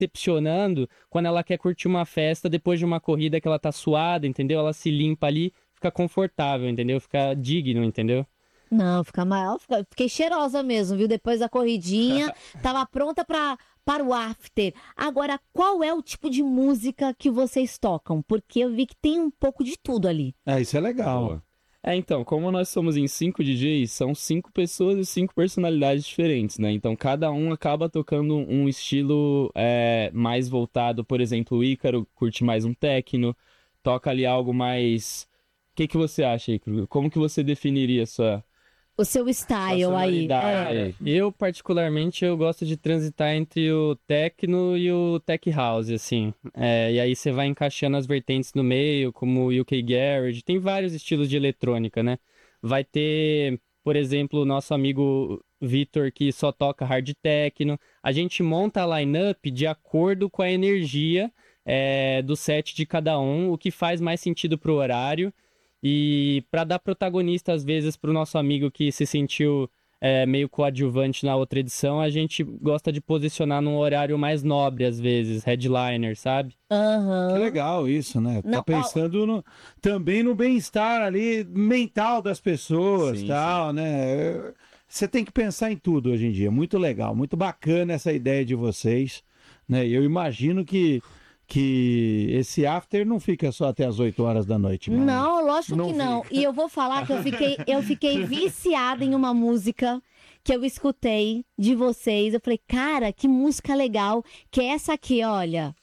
decepcionando quando ela quer curtir uma festa depois de uma corrida que ela tá suada, entendeu? Ela se limpa ali, fica confortável, entendeu? Fica digno, entendeu? Não, fica maior. Fiquei cheirosa mesmo, viu? Depois da corridinha, tava pronta para o after. Agora, qual é o tipo de música que vocês tocam? Porque eu vi que tem um pouco de tudo ali. Isso é legal. Então, como nós somos em 5 DJs, são 5 pessoas e 5 personalidades diferentes, né? Então, cada um acaba tocando um estilo mais voltado, por exemplo, o Ícaro curte mais um techno, toca ali algo mais... O que você acha, Ícaro? Como que você definiria O seu style aí. Eu, particularmente, eu gosto de transitar entre o techno e o tech house, assim. E aí você vai encaixando as vertentes no meio, como o UK Garage. Tem vários estilos de eletrônica, né? Vai ter, por exemplo, o nosso amigo Vitor, que só toca hard techno. A gente monta a line-up de acordo com a energia do set de cada um, o que faz mais sentido pro horário. E para dar protagonista, às vezes, para o nosso amigo que se sentiu meio coadjuvante na outra edição, a gente gosta de posicionar num horário mais nobre, às vezes, headliner, sabe? Aham. Que legal isso, né? Não, Tá pensando também no bem-estar ali mental das pessoas e tal, né? Você tem que pensar em tudo hoje em dia. Muito legal, muito bacana essa ideia de vocês, né? Eu imagino que esse after não fica só até as 8 horas da noite. Mas... Não, lógico que não. fica. E eu vou falar que eu fiquei viciada em uma música que eu escutei de vocês. Eu falei, cara, que música legal. Que é essa aqui, olha.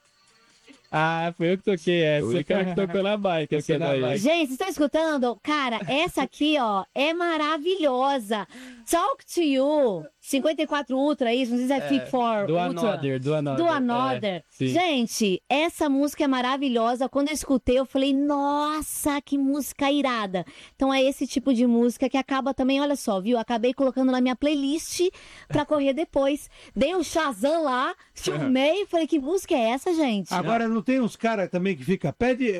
Foi eu que toquei essa. Você que tocou na bike. Gente, vocês estão escutando? Cara, essa aqui, ó, é maravilhosa. Talk to You. 54 Ultra, isso, não sei se é Fit for Do Ultra. Another. Another. Gente, essa música é maravilhosa. Quando eu escutei, eu falei, nossa, que música irada. Então é esse tipo de música que acaba também, olha só, viu? Acabei colocando na minha playlist pra correr depois. Dei um Shazam lá, filmei, falei, que música é essa, gente? Agora não tem uns caras também que fica,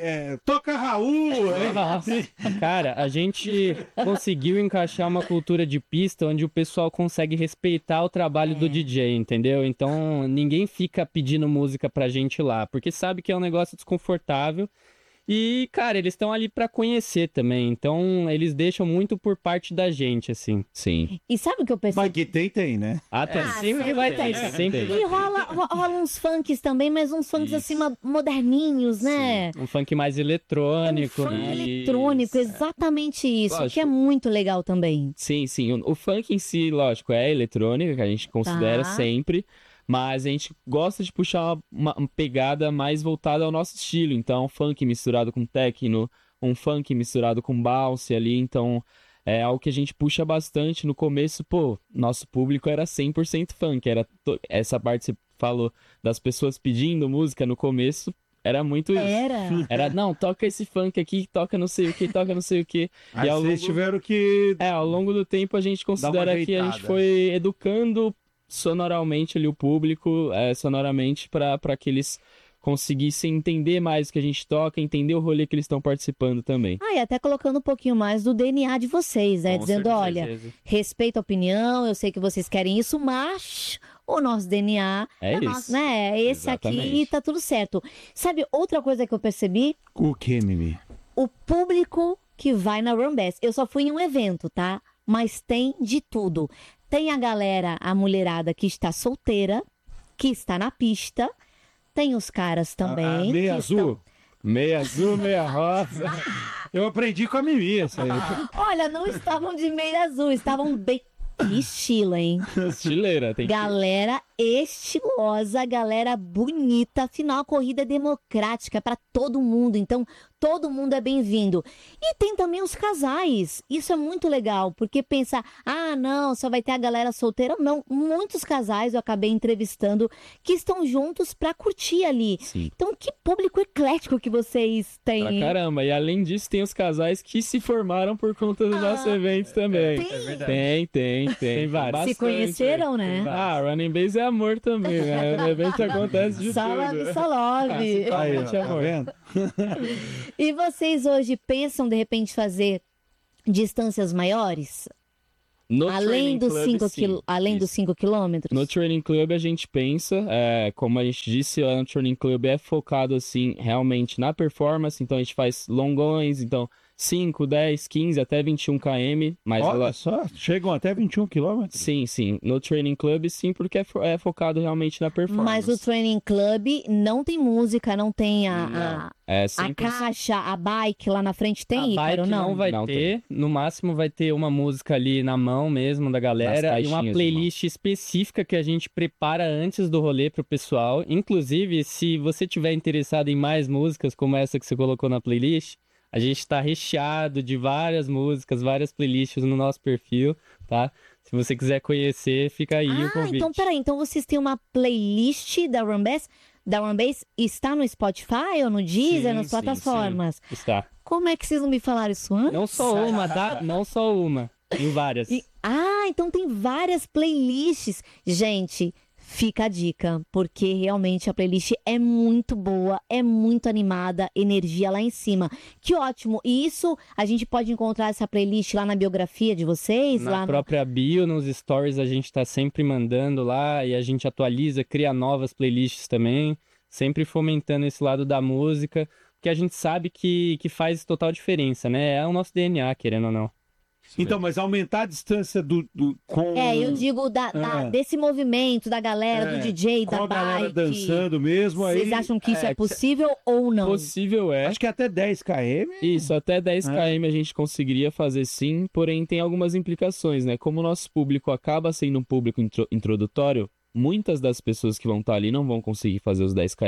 toca Raul. Nossa. Cara, a gente conseguiu encaixar uma cultura de pista onde o pessoal consegue respeitar o trabalho do DJ, entendeu? Então, ninguém fica pedindo música pra gente lá, porque sabe que é um negócio desconfortável. E, cara, eles estão ali pra conhecer também, então eles deixam muito por parte da gente, assim. Sim. E sabe o que eu percebi? Mas que tem, né? Sempre vai ter, sempre. E rola uns funks também, mas uns funks assim moderninhos, né? Um funk mais eletrônico. Um funk eletrônico, exatamente isso, lógico. Que é muito legal também. Sim. O funk em si, lógico, é eletrônica, que a gente considera sempre. Mas a gente gosta de puxar uma pegada mais voltada ao nosso estilo. Então, funk misturado com techno, um funk misturado com bounce ali. Então, é algo que a gente puxa bastante. No começo, nosso público era 100% funk. Essa parte que você falou das pessoas pedindo música no começo, era muito isso. Era, não, toca esse funk aqui, toca não sei o que, toca não sei o que. Aí vocês tiveram que... ao longo do tempo, a gente considera que a gente foi educando sonoramente ali o público, sonoramente para que eles conseguissem entender mais o que a gente toca, entender o rolê que eles estão participando também. E até colocando um pouquinho mais do DNA de vocês, né? Dizendo, olha, respeito a opinião, eu sei que vocês querem isso, mas o nosso DNA é isso, nosso, né? Esse aqui tá tudo certo. Sabe, outra coisa que eu percebi? O que, Mimi? O público que vai na Rumbest. Eu só fui em um evento, tá? Mas tem de tudo. Tem a galera, a mulherada que está solteira, que está na pista. Tem os caras também. Meia azul. Meia azul, meia rosa. Eu aprendi com a Mimi isso aí. Olha, não estavam de meia azul, estavam bem... Que estilo, hein? Estileira, tem galera estilosa, galera bonita. Afinal, a corrida é democrática para todo mundo. Então, todo mundo é bem-vindo. E tem também os casais. Isso é muito legal, porque pensa, não, só vai ter a galera solteira. Não, muitos casais eu acabei entrevistando que estão juntos para curtir ali. Sim. Então, que público eclético que vocês têm. Pra caramba. E além disso, tem os casais que se formaram por conta dos nossos eventos também. Tem? É verdade. Tem vários. Se conheceram, né? Running Base é amor também, né? No evento acontece de tudo. Só love. Aí, tá vendo? E vocês hoje pensam, de repente, fazer distâncias maiores? No Além Training dos Club, 5 sim. além dos Isso. 5 quilômetros? No Training Club a gente pensa, como a gente disse, o Training Club é focado assim realmente na performance, então a gente faz longões, então 5, 10, 15 até 21 km, mas Olha só, chegam até 21 quilômetros. sim, no Training Club sim, porque é focado realmente na performance. Mas o Training Club não tem música, não tem a É a 100%. caixa, a bike lá na frente tem, A bike Ícaro, não? não vai Não ter, no máximo vai ter uma música ali na mão mesmo da galera e uma caixinhas de playlist específica que a gente prepara antes do rolê pro pessoal. Inclusive, se você tiver interessado em mais músicas como essa que você colocou na playlist, a gente tá recheado de várias músicas, várias playlists no nosso perfil, tá? Se você quiser conhecer, fica aí o convite. Então peraí, então vocês têm uma playlist da Runbass? Da Runbass está no Spotify ou no Deezer, Sim, nas sim, plataformas? Está. Como é que vocês não me falaram isso antes? Não só uma, tá? Não só uma, tem várias. Então tem várias playlists. Gente, fica a dica, porque realmente a playlist é muito boa, é muito animada, energia lá em cima. Que ótimo! E isso, a gente pode encontrar essa playlist lá na biografia de vocês? Na lá no- própria bio, nos stories, a gente tá sempre mandando lá e a gente atualiza, cria novas playlists também, sempre fomentando esse lado da música, porque a gente sabe que faz total diferença, né? É o nosso DNA, querendo ou não. Então, mas aumentar a distância com... eu digo desse movimento, da galera, do DJ, com da a galera bike. dançando mesmo, aí... Vocês acham que isso é possível ou não? Possível é. Acho que até 10 km. Isso, até 10 km a gente conseguiria fazer sim, porém tem algumas implicações, né? Como o nosso público acaba sendo um público introdutório, muitas das pessoas que vão estar ali não vão conseguir fazer os 10 km.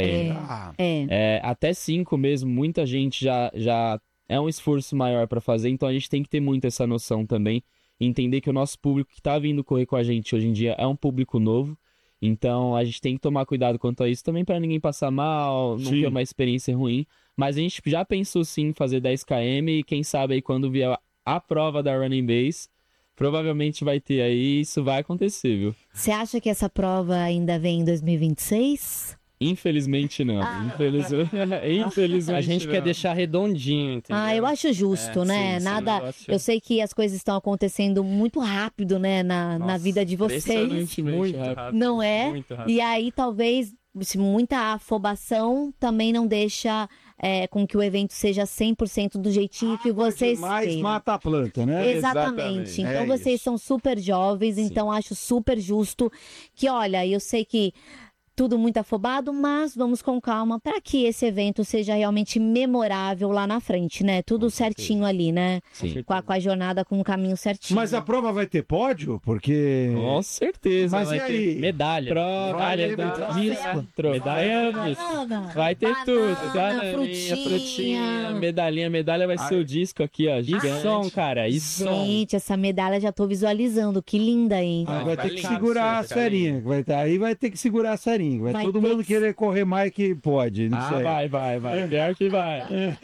Até 5 mesmo, muita gente já é um esforço maior para fazer, então a gente tem que ter muito essa noção também, entender que o nosso público que tá vindo correr com a gente hoje em dia é um público novo, então a gente tem que tomar cuidado quanto a isso também para ninguém passar mal, não ter uma experiência ruim, mas a gente já pensou sim em fazer 10 km e quem sabe aí quando vier a prova da Running Base, provavelmente vai ter aí, isso vai acontecer, viu? Você acha que essa prova ainda vem em 2026? Infelizmente não. Infelizmente A gente não. quer deixar redondinho, entendeu? Eu acho justo, né? sim, Nada. negócio- Eu sei que as coisas estão acontecendo muito rápido, né, na vida de vocês. Impressionantemente Muito rápido. rápido. Não é? Muito rápido. E aí, talvez, muita afobação também não deixa com que o evento seja 100% do jeitinho que vocês Mas queiram. mata a planta, né? Exatamente. Então É vocês isso. são super jovens, então acho super justo que, olha, eu sei que tudo muito afobado, mas vamos com calma para que esse evento seja realmente memorável lá na frente, né? Tudo certinho ali, né? Sim. Com a jornada, com o caminho certinho. Mas a prova vai ter pódio? Porque... Com certeza. Mas vai e ter aí? Medalha. medalha Vai ter do disco. Medalha Banana, Vai ter banana, tudo, tá? frutinha. Medalha vai ser o disco aqui, ó. E Gigante. som, cara. E som. Gente, essa medalha já tô visualizando, que linda, hein? Vai ter que lindo, segurar as fica lindo. ferinhas. Aí vai ter que segurar as ferinhas. Vai Vai todo ter mundo que- querer correr mais que pode. Não sei. Vai. Pior que vai.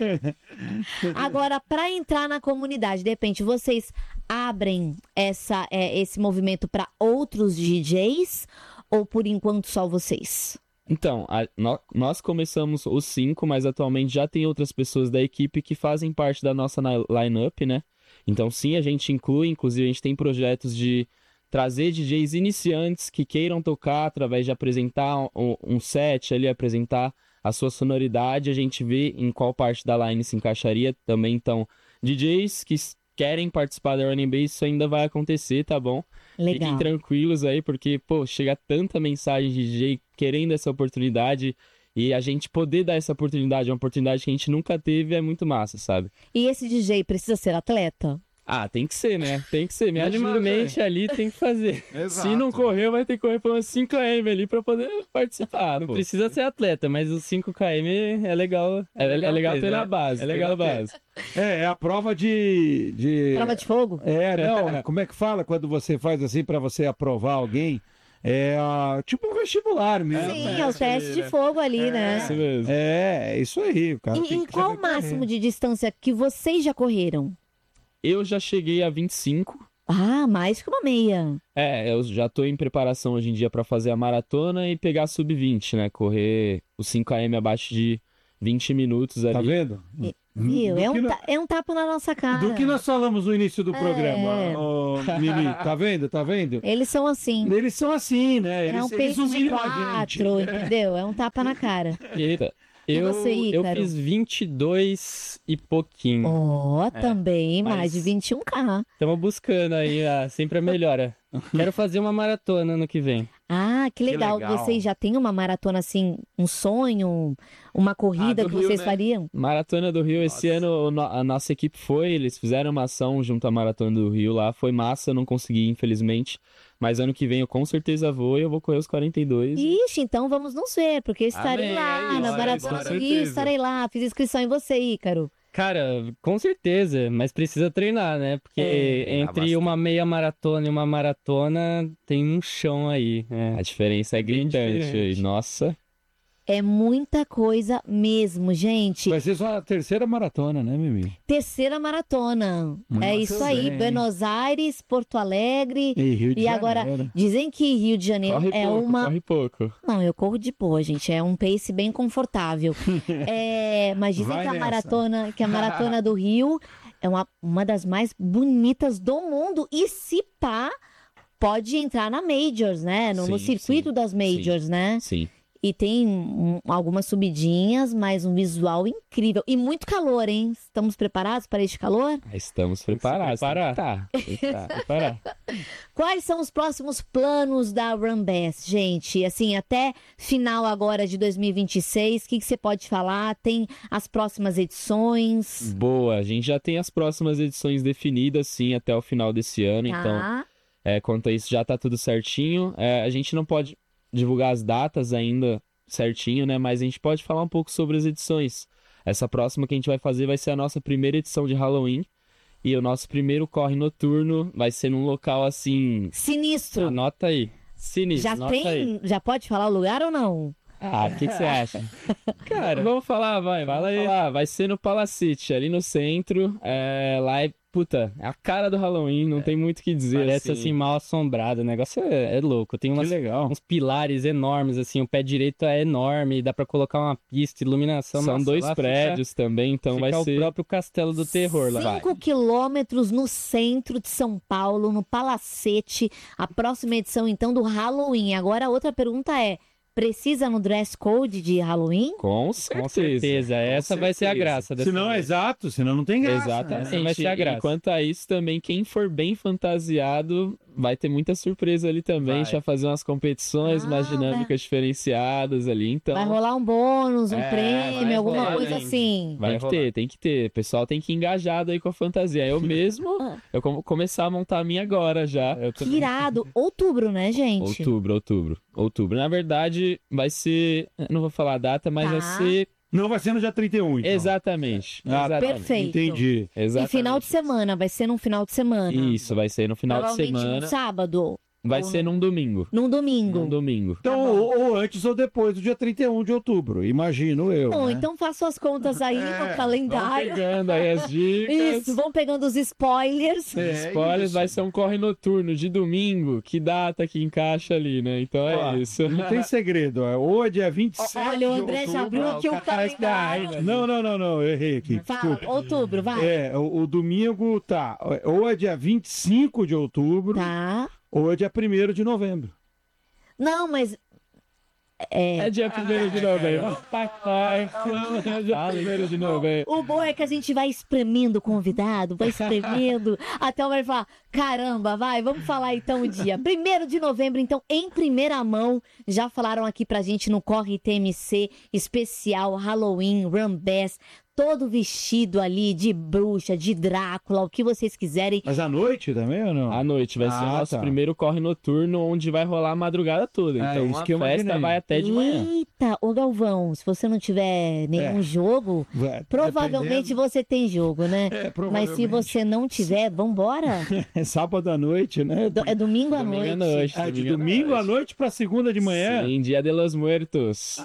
Agora, para entrar na comunidade, de repente, vocês abrem esse movimento para outros DJs ou por enquanto só vocês? Então, nós começamos os 5, mas atualmente já tem outras pessoas da equipe que fazem parte da nossa line-up, né? Então, sim, a gente inclui, inclusive a gente tem projetos de trazer DJs iniciantes que queiram tocar através de apresentar um set ali, apresentar a sua sonoridade, a gente vê em qual parte da line se encaixaria também. Então, DJs que querem participar da Running Base, isso ainda vai acontecer, tá bom? Legal. Fiquem tranquilos aí, porque, pô, chega tanta mensagem de DJ querendo essa oportunidade e a gente poder dar essa oportunidade, uma oportunidade que a gente nunca teve, é muito massa, sabe? E esse DJ precisa ser atleta? Ah, tem que ser, né? Tem que ser. Minimamente ali tem que fazer. Se não correr, vai ter que correr por uns 5 km ali pra poder participar. Não pô. precisa ser atleta, mas os 5 km é legal. É legal ter na né? base. É legal ter na ter. base. É a prova de... Prova de fogo? Não, como é que fala quando você faz assim para você aprovar alguém? Tipo um vestibular mesmo. Sim, é o teste de fogo ali, né? Isso mesmo. É isso aí. O cara tem E que qual saber o máximo correr. de distância que vocês já correram? Eu já cheguei a 25. Mais que uma meia. Eu já tô em preparação hoje em dia pra fazer a maratona e pegar a sub-20, né? Correr os 5 km abaixo de 20 minutos ali. Tá vendo? Viu? Do que É um tapa na nossa cara. Do que nós falamos no início do programa, ô, Mimi, tá vendo? Tá vendo? Eles são assim. Eles são assim, né? É um Eles peito de humilham a gente. 4, entendeu? É um tapa na cara. Eita. E Eu, você, eu Ícaro? fiz 22 e pouquinho. Ó, também, mas- mais de 21K. Estamos buscando aí sempre a melhora. Quero fazer uma maratona ano que vem. Ah, que legal. legal. Vocês já têm uma maratona assim, um sonho, uma corrida do que Rio, vocês né? fariam? Maratona do Rio, esse ano a nossa equipe foi, eles fizeram uma ação junto à Maratona do Rio lá, foi massa, eu não consegui, infelizmente, mas ano que vem eu com certeza vou e eu vou correr os 42. Ixi, então vamos nos ver, porque eu estarei Amém, lá é na isso, Maratona com do Rio, certeza. estarei lá. Fiz inscrição em você, Ícaro. Cara, com certeza, mas precisa treinar, né? Porque entre bastante. uma meia maratona e uma maratona tem um chão aí. A diferença é Bem gritante, diferente. e, nossa, É muita coisa mesmo, gente. Vai ser só a terceira maratona, né, Mimi? Terceira maratona. É Muito isso aí. bem. Buenos Aires, Porto Alegre. E Rio de E agora, Janeiro. dizem que Rio de Janeiro corre é pouco, uma. corre pouco. Não, eu corro de boa, gente. É um pace bem confortável. Mas dizem Vai que nessa. a maratona do Rio é uma das mais bonitas do mundo. E se pá, pode entrar na Majors, né? No Sim, circuito sim, das Majors, né? Sim. E tem algumas subidinhas, mas um visual incrível. E muito calor, hein? Estamos preparados para este calor? Estamos preparados. preparar. Tem que tá. Parar. Quais são os próximos planos da Run Bass, gente? Assim, até final agora de 2026, o que você pode falar? Tem as próximas edições? Boa, a gente já tem as próximas edições definidas, sim, até o final desse ano, então, Tá. quanto a isso já tá tudo certinho. A gente não pode divulgar as datas ainda certinho, né, mas a gente pode falar um pouco sobre as edições. Essa próxima que a gente vai fazer vai ser a nossa primeira edição de Halloween, e o nosso primeiro corre noturno vai ser num local, assim, Sinistro. Anota aí. Sinistro, Já anota aí. já pode falar o lugar ou não? o que você acha? Cara, Vamos falar, vai, Fala vamos aí. falar. Vai ser no Palacete, ali no centro. Lá é, puta, é a cara do Halloween, não tem muito o que dizer. parece assim mal assombrado. O negócio é louco. Tem Que legal. uns pilares enormes, assim. O pé direito é enorme. Dá pra colocar uma pista, iluminação. São Nossa, 2 lá prédios também, então Fica vai o ser... próprio castelo do terror lá. 5 quilômetros no centro de São Paulo, no Palacete. A próxima edição, então, do Halloween. Agora, a outra pergunta é: precisa no dress code de Halloween? Com certeza. Com certeza. Essa vai ser a graça dessa Se não é vez. exato, senão não tem graça. Exatamente. Essa vai ser a graça. E quanto a isso também, quem for bem fantasiado vai ter muita surpresa ali também. A gente vai fazer umas competições, umas Ah, dinâmicas diferenciadas ali, então... Vai rolar um bônus, um vai prêmio, alguma rolar, coisa hein? assim. Vai rolar. Tem que ter. O pessoal tem que ir engajado aí com a fantasia. Eu mesmo, eu vou começar a montar a minha agora já. Que irado. Outubro, né, gente? Outubro. Na verdade, vai ser... eu não vou falar a data, mas Tá. vai ser... Não vai ser no dia 31, então. Exatamente. Ah, tá. exatamente. Perfeito. Entendi. E Exatamente. final de semana, vai ser num final de semana. Isso, vai ser no final de Provavelmente semana. num sábado, Vai ou ser num domingo. num domingo. Num domingo. Então, Tá bom. ou antes ou depois do dia 31 de outubro, imagino eu. Bom, né? então faça as contas aí no Vamos calendário. pegando aí as dicas. Isso, vão pegando os spoilers. Spoilers, vai ser um corre noturno de domingo. Que data que encaixa ali, né? Então é Ó, isso. Não tem segredo. Ou é dia 27 Olha, o de André já outubro. abriu aqui o calendário. Não, eu errei aqui. Fala, Desculpa. outubro, vai. O domingo tá. Ou é dia 25 de outubro, Tá. ou é dia 1º de novembro. Não, mas É dia 1º de novembro. É dia 1º de novembro. o bom é que a gente vai espremendo o convidado, vai espremendo, até o vai falar, caramba, vai, vamos falar então o dia. 1º de novembro, então, em primeira mão, já falaram aqui pra gente no Corre TMC, especial Halloween, Run Bass, todo vestido ali de bruxa, de Drácula, o que vocês quiserem. Mas à noite também ou não? À noite vai ser o nosso tá. primeiro corre noturno, onde vai rolar a madrugada toda. É, Então isso a que eu festa imaginei. vai até de manhã. Eita, ô Galvão, se você não tiver nenhum jogo, Vai, provavelmente dependendo. você tem jogo, né? Mas se provavelmente. você não tiver, vambora. É sábado à noite, né? É domingo à Domingo à noite. noite. Ah, de domingo à noite pra segunda de manhã? Sim, Dia de los Muertos.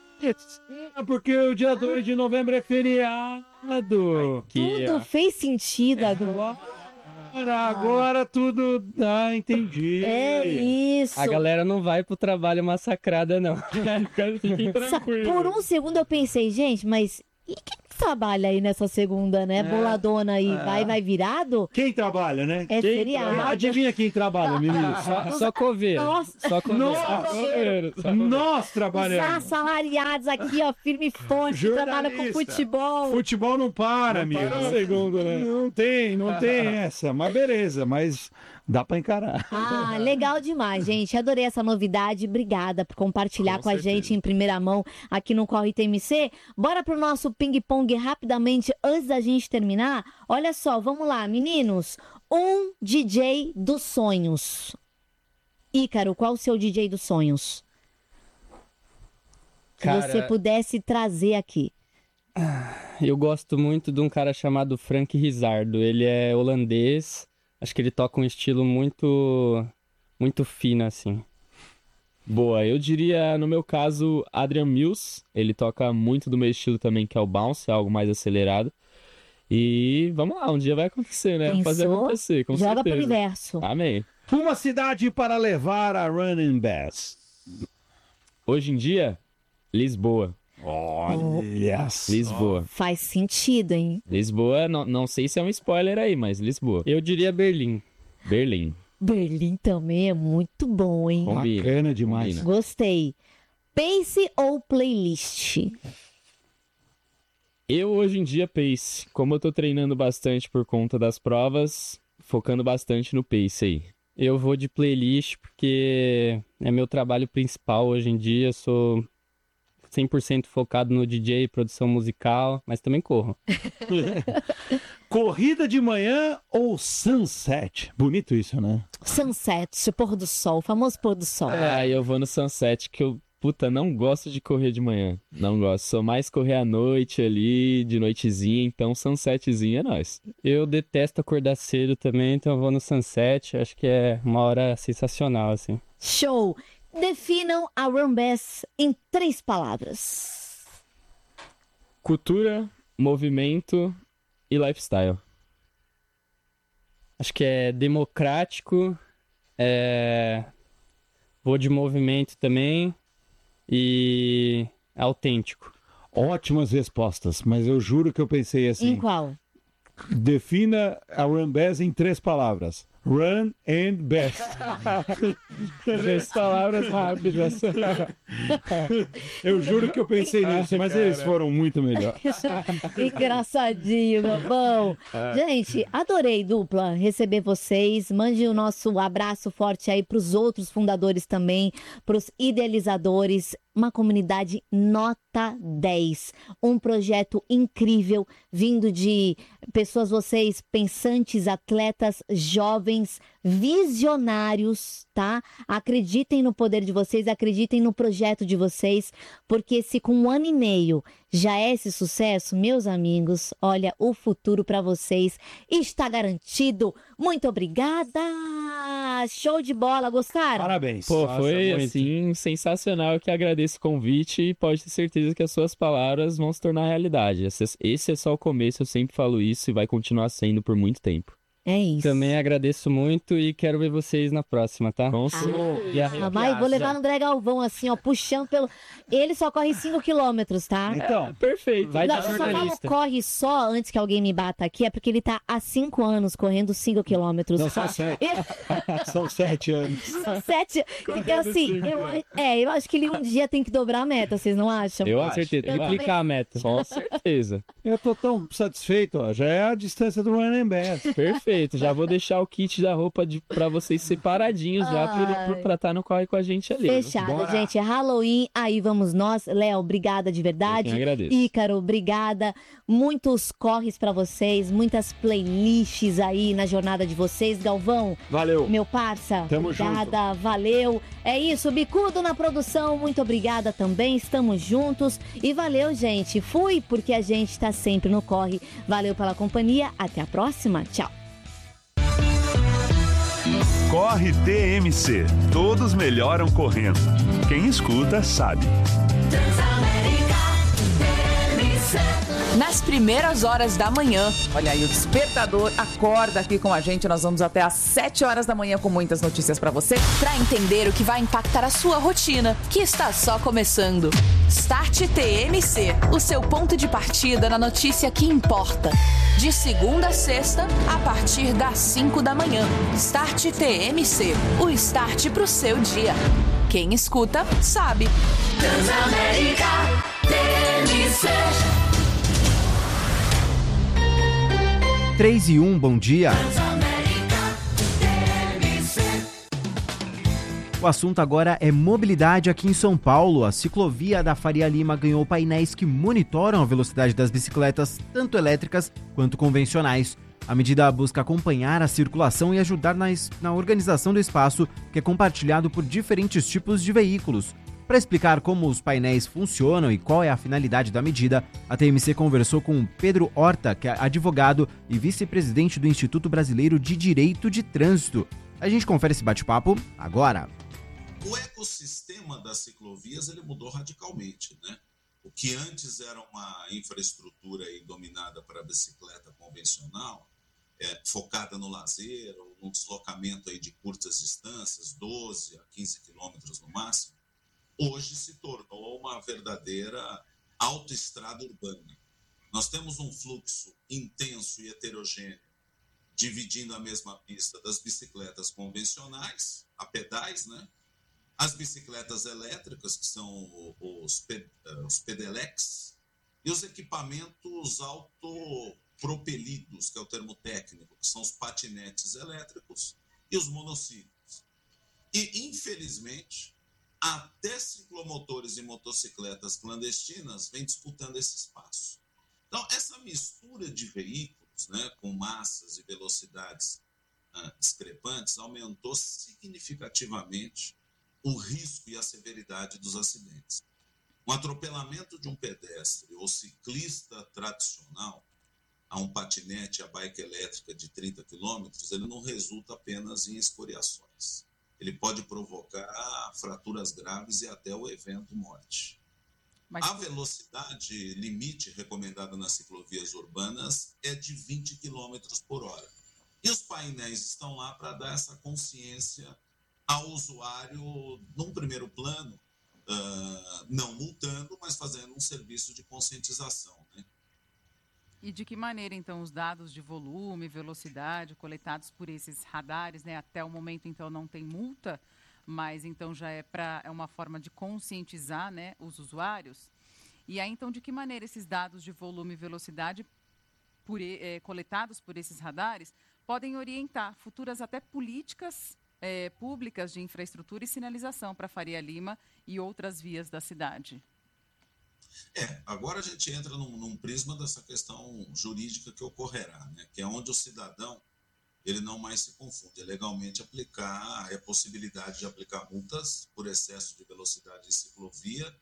Porque o dia 2 de novembro é feriado. Que, Tudo fez sentido agora. Agora tudo... Ah, entendi. É isso. A galera não vai pro trabalho massacrada, não. Fiquem tranquilos. Por um segundo eu pensei, gente, mas e quem trabalha aí nessa segunda, né? Boladona aí, vai virado? Quem trabalha, né? É feriado. Adivinha quem trabalha, menino? Só coveiro. Nossa. Só coveiro. Nós Os trabalhamos. assalariados aqui, ó, firme e forte, que trabalham com Jornalista. futebol. Futebol não para, amigo. para um segundo, né? Não tem essa. Mas beleza, mas dá pra encarar. Ah, legal demais, gente. Adorei essa novidade. Obrigada por compartilhar com a gente em primeira mão aqui no Corre TMC. Bora pro nosso ping-pong rapidamente antes da gente terminar. Olha só, vamos lá, meninos. Um DJ dos sonhos. Ícaro, qual o seu DJ dos sonhos? Se Cara, você pudesse trazer aqui. eu gosto muito de um cara chamado Frank Rizardo. Ele é holandês. Acho que ele toca um estilo muito fino, assim. Boa, eu diria, no meu caso, Adrian Mills. Ele toca muito do meu estilo também, que é o bounce, algo mais acelerado. E vamos lá, um dia vai acontecer, né? Pensou? Fazer acontecer, com Joga pro certeza. universo. Amém. Uma cidade para levar a Running Bass. Hoje em dia, Lisboa. Olha. Lisboa. Faz sentido, hein? Lisboa, não sei se é um spoiler aí, mas Lisboa. Eu diria Berlim. Berlim. Berlim também é muito bom, hein? Combina. Bacana demais. Combina. Gostei. Pace ou playlist? Eu, hoje em dia, pace. Como eu tô treinando bastante por conta das provas, focando bastante no pace aí. Eu vou de playlist porque é meu trabalho principal hoje em dia. Sou 100% focado no DJ, produção musical, mas também corro. Corrida de manhã ou sunset? Bonito isso, né? Sunset, pôr do sol, o famoso pôr do sol. Aí eu vou no sunset, que eu, não gosto de correr de manhã. Não gosto. Sou mais correr à noite ali, de noitezinha, então sunsetzinho é nóis. Eu detesto acordar cedo também, então eu vou no sunset. Acho que é uma hora sensacional, assim. Show! Definam a Run Bass em 3 palavras. Cultura, movimento e lifestyle. Acho que é democrático, vou de movimento também e autêntico. Ótimas respostas, mas eu juro que eu pensei Em assim. qual? Defina a Run Bass em 3 palavras. Run and Bass. 3 palavras rápidas. Eu juro que eu pensei nisso, mas eles foram muito melhor. Engraçadinho, meu bom. Gente, adorei, dupla, receber vocês. Mande o nosso abraço forte aí pros outros fundadores também, pros idealizadores. Uma comunidade nota 10. Um projeto incrível, vindo de pessoas, vocês, pensantes, atletas, jovens, visionários, tá? Acreditem no poder de vocês, acreditem no projeto de vocês, porque se com 1 ano e meio já é esse sucesso, meus amigos, olha, o futuro para vocês está garantido. Muito obrigada! Show de bola, gostaram? Parabéns. Pô, Nossa, foi muito. assim, sensacional. Eu que agradeço o convite e pode ter certeza que as suas palavras vão se tornar realidade. Esse é só o começo, eu sempre falo isso e vai continuar sendo por muito tempo. É isso. Também agradeço muito e quero ver vocês na próxima, tá? Com certeza. Ah, mas vou levar no André Galvão, assim, ó, puxando pelo... Ele só corre 5 quilômetros, tá? Então, Perfeito. Vai Não, dar eu só falo jornalista. corre só antes que alguém me bata aqui, é porque ele tá há 5 anos correndo 5 quilômetros. não, são 7. São 7 anos. 7. Então, assim, eu acho que ele um dia tem que dobrar a meta, vocês não acham? Eu Com acho. certeza, Eu triplicar a meta. Com certeza. Eu tô tão satisfeito, ó. Já é a distância do Run and Bass. Perfeito. Já vou deixar o kit da roupa pra vocês separadinhos já pra estar no corre com a gente ali. Fechado, Bora. gente. É Halloween, aí vamos nós. Léo, obrigada de Eu verdade. quem agradeço. Ícaro, obrigada. Muitos corres pra vocês, muitas playlists aí na jornada de vocês. Galvão, Valeu. meu parça, Tamo obrigada, valeu. É isso, Bicudo na produção, muito obrigada também. Estamos juntos e valeu, gente. Fui porque a gente tá sempre no corre. Valeu pela companhia. Até a próxima. Tchau. Corre TMC. Todos melhoram correndo. Quem escuta sabe. Nas primeiras horas da manhã. Olha aí, o Despertador acorda aqui com a gente. Nós vamos até às 7 horas da manhã com muitas notícias para você. Para entender o que vai impactar a sua rotina, que está só começando. Start TMC, o seu ponto de partida na notícia que importa. De segunda a sexta, a partir das 5 da manhã. Start TMC, o start pro seu dia. Quem escuta, sabe. Transamérica TMC. 3-1, bom dia. O assunto agora é mobilidade aqui em São Paulo. A ciclovia da Faria Lima ganhou painéis que monitoram a velocidade das bicicletas, tanto elétricas quanto convencionais. A medida busca acompanhar a circulação e ajudar na organização do espaço, que é compartilhado por diferentes tipos de veículos. Para explicar como os painéis funcionam e qual é a finalidade da medida, a TMC conversou com Pedro Horta, que é advogado e vice-presidente do Instituto Brasileiro de Direito de Trânsito. A gente confere esse bate-papo agora. O ecossistema das ciclovias ele mudou radicalmente, né? O que antes era uma infraestrutura aí dominada para a bicicleta convencional, focada no lazer ou no deslocamento aí de curtas distâncias, 12 a 15 quilômetros no máximo, hoje se tornou uma verdadeira autoestrada urbana. Nós temos um fluxo intenso e heterogêneo, dividindo a mesma pista das bicicletas convencionais, a pedais, né? As bicicletas elétricas, que são os pedelecs, e os equipamentos autopropelidos, que é o termo técnico, que são os patinetes elétricos e os monociclos. E, infelizmente, até ciclomotores e motocicletas clandestinas vêm disputando esse espaço. Então, essa mistura de veículos, né, com massas e velocidades discrepantes, aumentou significativamente o risco e a severidade dos acidentes. Um atropelamento de um pedestre ou ciclista tradicional a um patinete, a bike elétrica de 30 km, ele não resulta apenas em escoriações. Ele pode provocar fraturas graves e até o evento morte. A velocidade limite recomendada nas ciclovias urbanas é de 20 km por hora. E os painéis estão lá para dar essa consciência ao usuário, num primeiro plano, não multando, mas fazendo um serviço de conscientização, né? E de que maneira, então, os dados de volume, velocidade coletados por esses radares, né? Até o momento, então, não tem multa, mas então já é uma forma de conscientizar, né, os usuários. E aí, então, de que maneira esses dados de volume e velocidade coletados por esses radares podem orientar futuras até políticas públicas de infraestrutura e sinalização para Faria Lima e outras vias da cidade? Agora a gente entra num prisma dessa questão jurídica que ocorrerá, né? Que é onde o cidadão ele não mais se confunde. É legalmente aplicar, é possibilidade de aplicar multas por excesso de velocidade em ciclovia.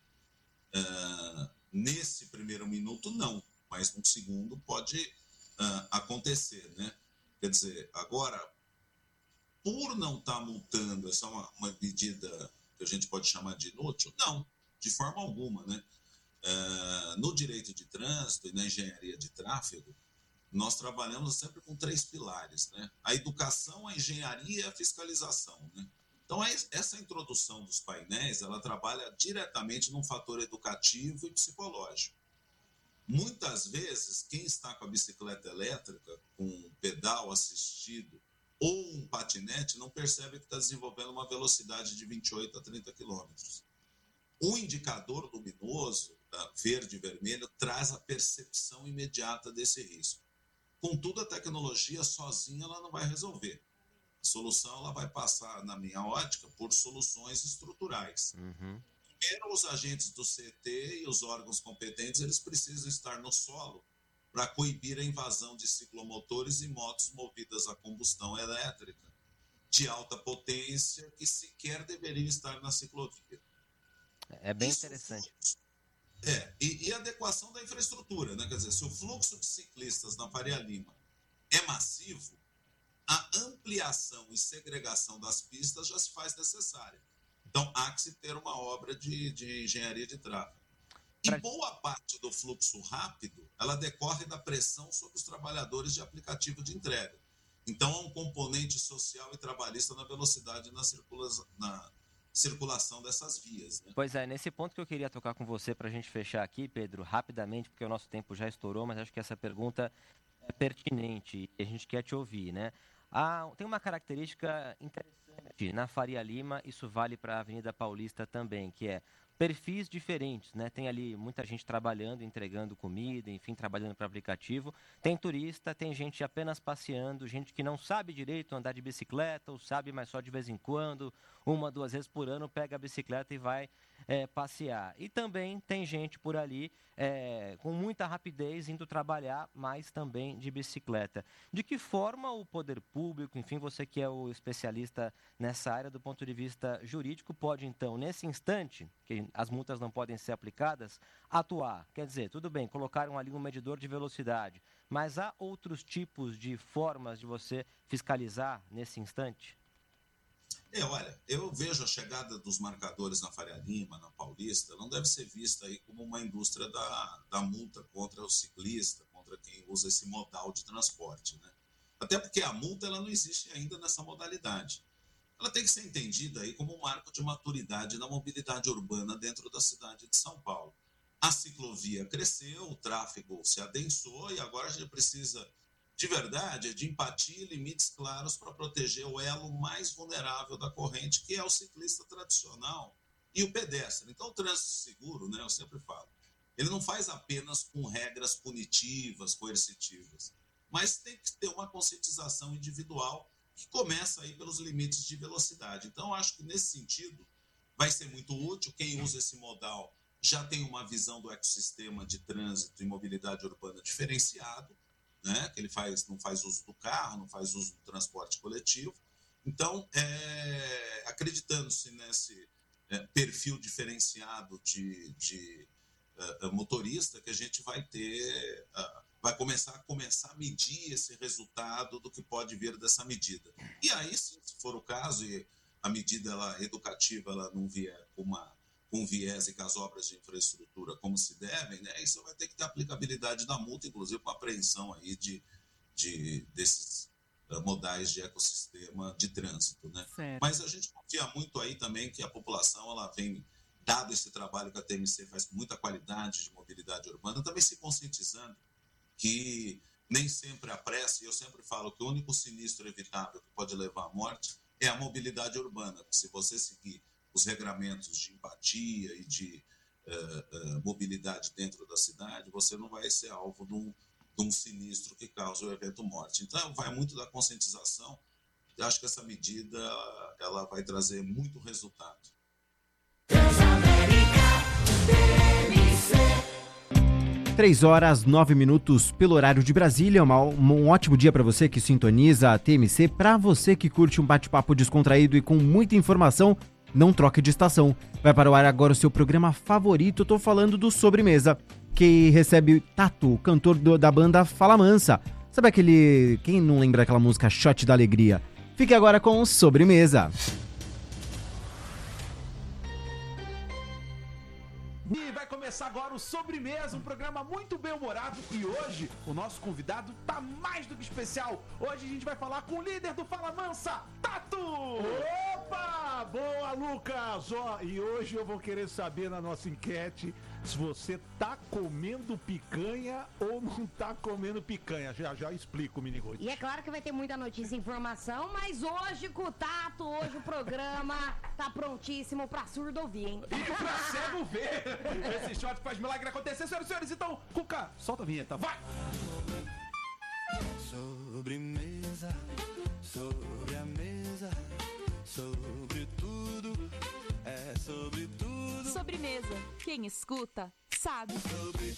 Nesse primeiro minuto, não, mas num segundo pode acontecer, né? Quer dizer, agora, por não estar multando, essa é uma medida que a gente pode chamar de inútil? Não, de forma alguma, né? No direito de trânsito e na engenharia de tráfego, nós trabalhamos sempre com 3 pilares, né? A educação, a engenharia e a fiscalização, né? Então, essa introdução dos painéis, ela trabalha diretamente num fator educativo e psicológico. Muitas vezes, quem está com a bicicleta elétrica, com um pedal assistido, ou um patinete, não percebe que está desenvolvendo uma velocidade de 28 a 30 km. O indicador luminoso, verde e vermelho, traz a percepção imediata desse risco. Contudo, a tecnologia sozinha ela não vai resolver. A solução ela vai passar, na minha ótica, por soluções estruturais. Primeiro, os agentes do CT e os órgãos competentes eles precisam estar no solo para coibir a invasão de ciclomotores e motos movidas a combustão elétrica de alta potência que sequer deveriam estar na ciclovia. É bem interessante. E a adequação da infraestrutura, né? Quer dizer, se o fluxo de ciclistas na Faria Lima é massivo, a ampliação e segregação das pistas já se faz necessária. Então, há que se ter uma obra de engenharia de tráfego. E boa parte do fluxo rápido, ela decorre da pressão sobre os trabalhadores de aplicativo de entrega. Então, há um componente social e trabalhista na velocidade na circulação dessas vias. Né? Pois é, nesse ponto que eu queria tocar com você para a gente fechar aqui, Pedro, rapidamente, porque o nosso tempo já estourou, mas acho que essa pergunta é pertinente e a gente quer te ouvir, né? Tem uma característica interessante na Faria Lima, isso vale para a Avenida Paulista também, que é perfis diferentes, né? Tem ali muita gente trabalhando, entregando comida, enfim, trabalhando para aplicativo. Tem turista, tem gente apenas passeando, gente que não sabe direito andar de bicicleta, ou sabe, mas só de vez em quando, 1, 2 vezes por ano, pega a bicicleta e vai passear. E também tem gente por ali com muita rapidez indo trabalhar, mas também de bicicleta. De que forma o poder público, enfim, você que é o especialista nessa área do ponto de vista jurídico, pode então, nesse instante, que as multas não podem ser aplicadas, atuar? Quer dizer, tudo bem, colocaram ali um medidor de velocidade, mas há outros tipos de formas de você fiscalizar nesse instante? Olha, eu vejo a chegada dos marcadores na Faria Lima, na Paulista, não deve ser vista aí como uma indústria da multa contra o ciclista, contra quem usa esse modal de transporte, né? Até porque a multa ela não existe ainda nessa modalidade. Ela tem que ser entendida aí como um marco de maturidade na mobilidade urbana dentro da cidade de São Paulo. A ciclovia cresceu, o tráfego se adensou e agora a gente precisa, de verdade, de empatia e limites claros para proteger o elo mais vulnerável da corrente, que é o ciclista tradicional e o pedestre. Então, o trânsito seguro, né, eu sempre falo, ele não faz apenas com regras punitivas, coercitivas, mas tem que ter uma conscientização individual que começa aí pelos limites de velocidade. Então, acho que nesse sentido vai ser muito útil. Quem usa esse modal já tem uma visão do ecossistema de trânsito e mobilidade urbana diferenciado, né? Que ele não faz uso do carro, não faz uso do transporte coletivo. Então, acreditando-se nesse perfil diferenciado de motorista, que a gente vai ter... vai começar a medir esse resultado do que pode vir dessa medida. E aí, se for o caso, e a medida educativa ela não vier com viés e com as obras de infraestrutura como se devem, né, isso vai ter que ter aplicabilidade da multa, inclusive com a apreensão aí desses modais de ecossistema de trânsito. Né? Mas a gente confia muito aí também que a população ela vem, dado esse trabalho que a TMC faz com muita qualidade de mobilidade urbana, também se conscientizando que nem sempre a pressa, e eu sempre falo que o único sinistro evitável que pode levar à morte é a mobilidade urbana. Se você seguir os regramentos de empatia e de mobilidade dentro da cidade, você não vai ser alvo de um sinistro que cause o evento morte. Então, vai muito da conscientização. Eu acho que essa medida ela vai trazer muito resultado. Transamérica, TMC. 3h09 pelo horário de Brasília. Um ótimo dia para você que sintoniza a TMC. Para você que curte um bate-papo descontraído e com muita informação, não troque de estação. Vai para o ar agora o seu programa favorito. Tô falando do Sobremesa, que recebe Tato, cantor da banda Fala Mansa. Sabe aquele... Quem não lembra daquela música Shot da Alegria? Fique agora com o Sobremesa. E vai começar agora o Sobremesa, um programa muito bem-humorado. E hoje o nosso convidado tá mais do que especial. Hoje a gente vai falar com o líder do Fala Mansa, Tato! Opa! Boa, Lucas! E hoje eu vou querer saber na nossa enquete se você tá comendo picanha ou não tá comendo picanha. Já explico, Miniguti. E é claro que vai ter muita notícia e informação, mas hoje com o Tato, hoje o programa tá prontíssimo pra surdo ouvir, hein? E pra cego ver! Esse shot faz milagre acontecer, senhoras e senhores. Então, Cuca, solta a vinheta, vai! Sobremesa, sobre a mesa, sobre tudo, é sobre tudo. Sobremesa, quem escuta, sabe. Sobre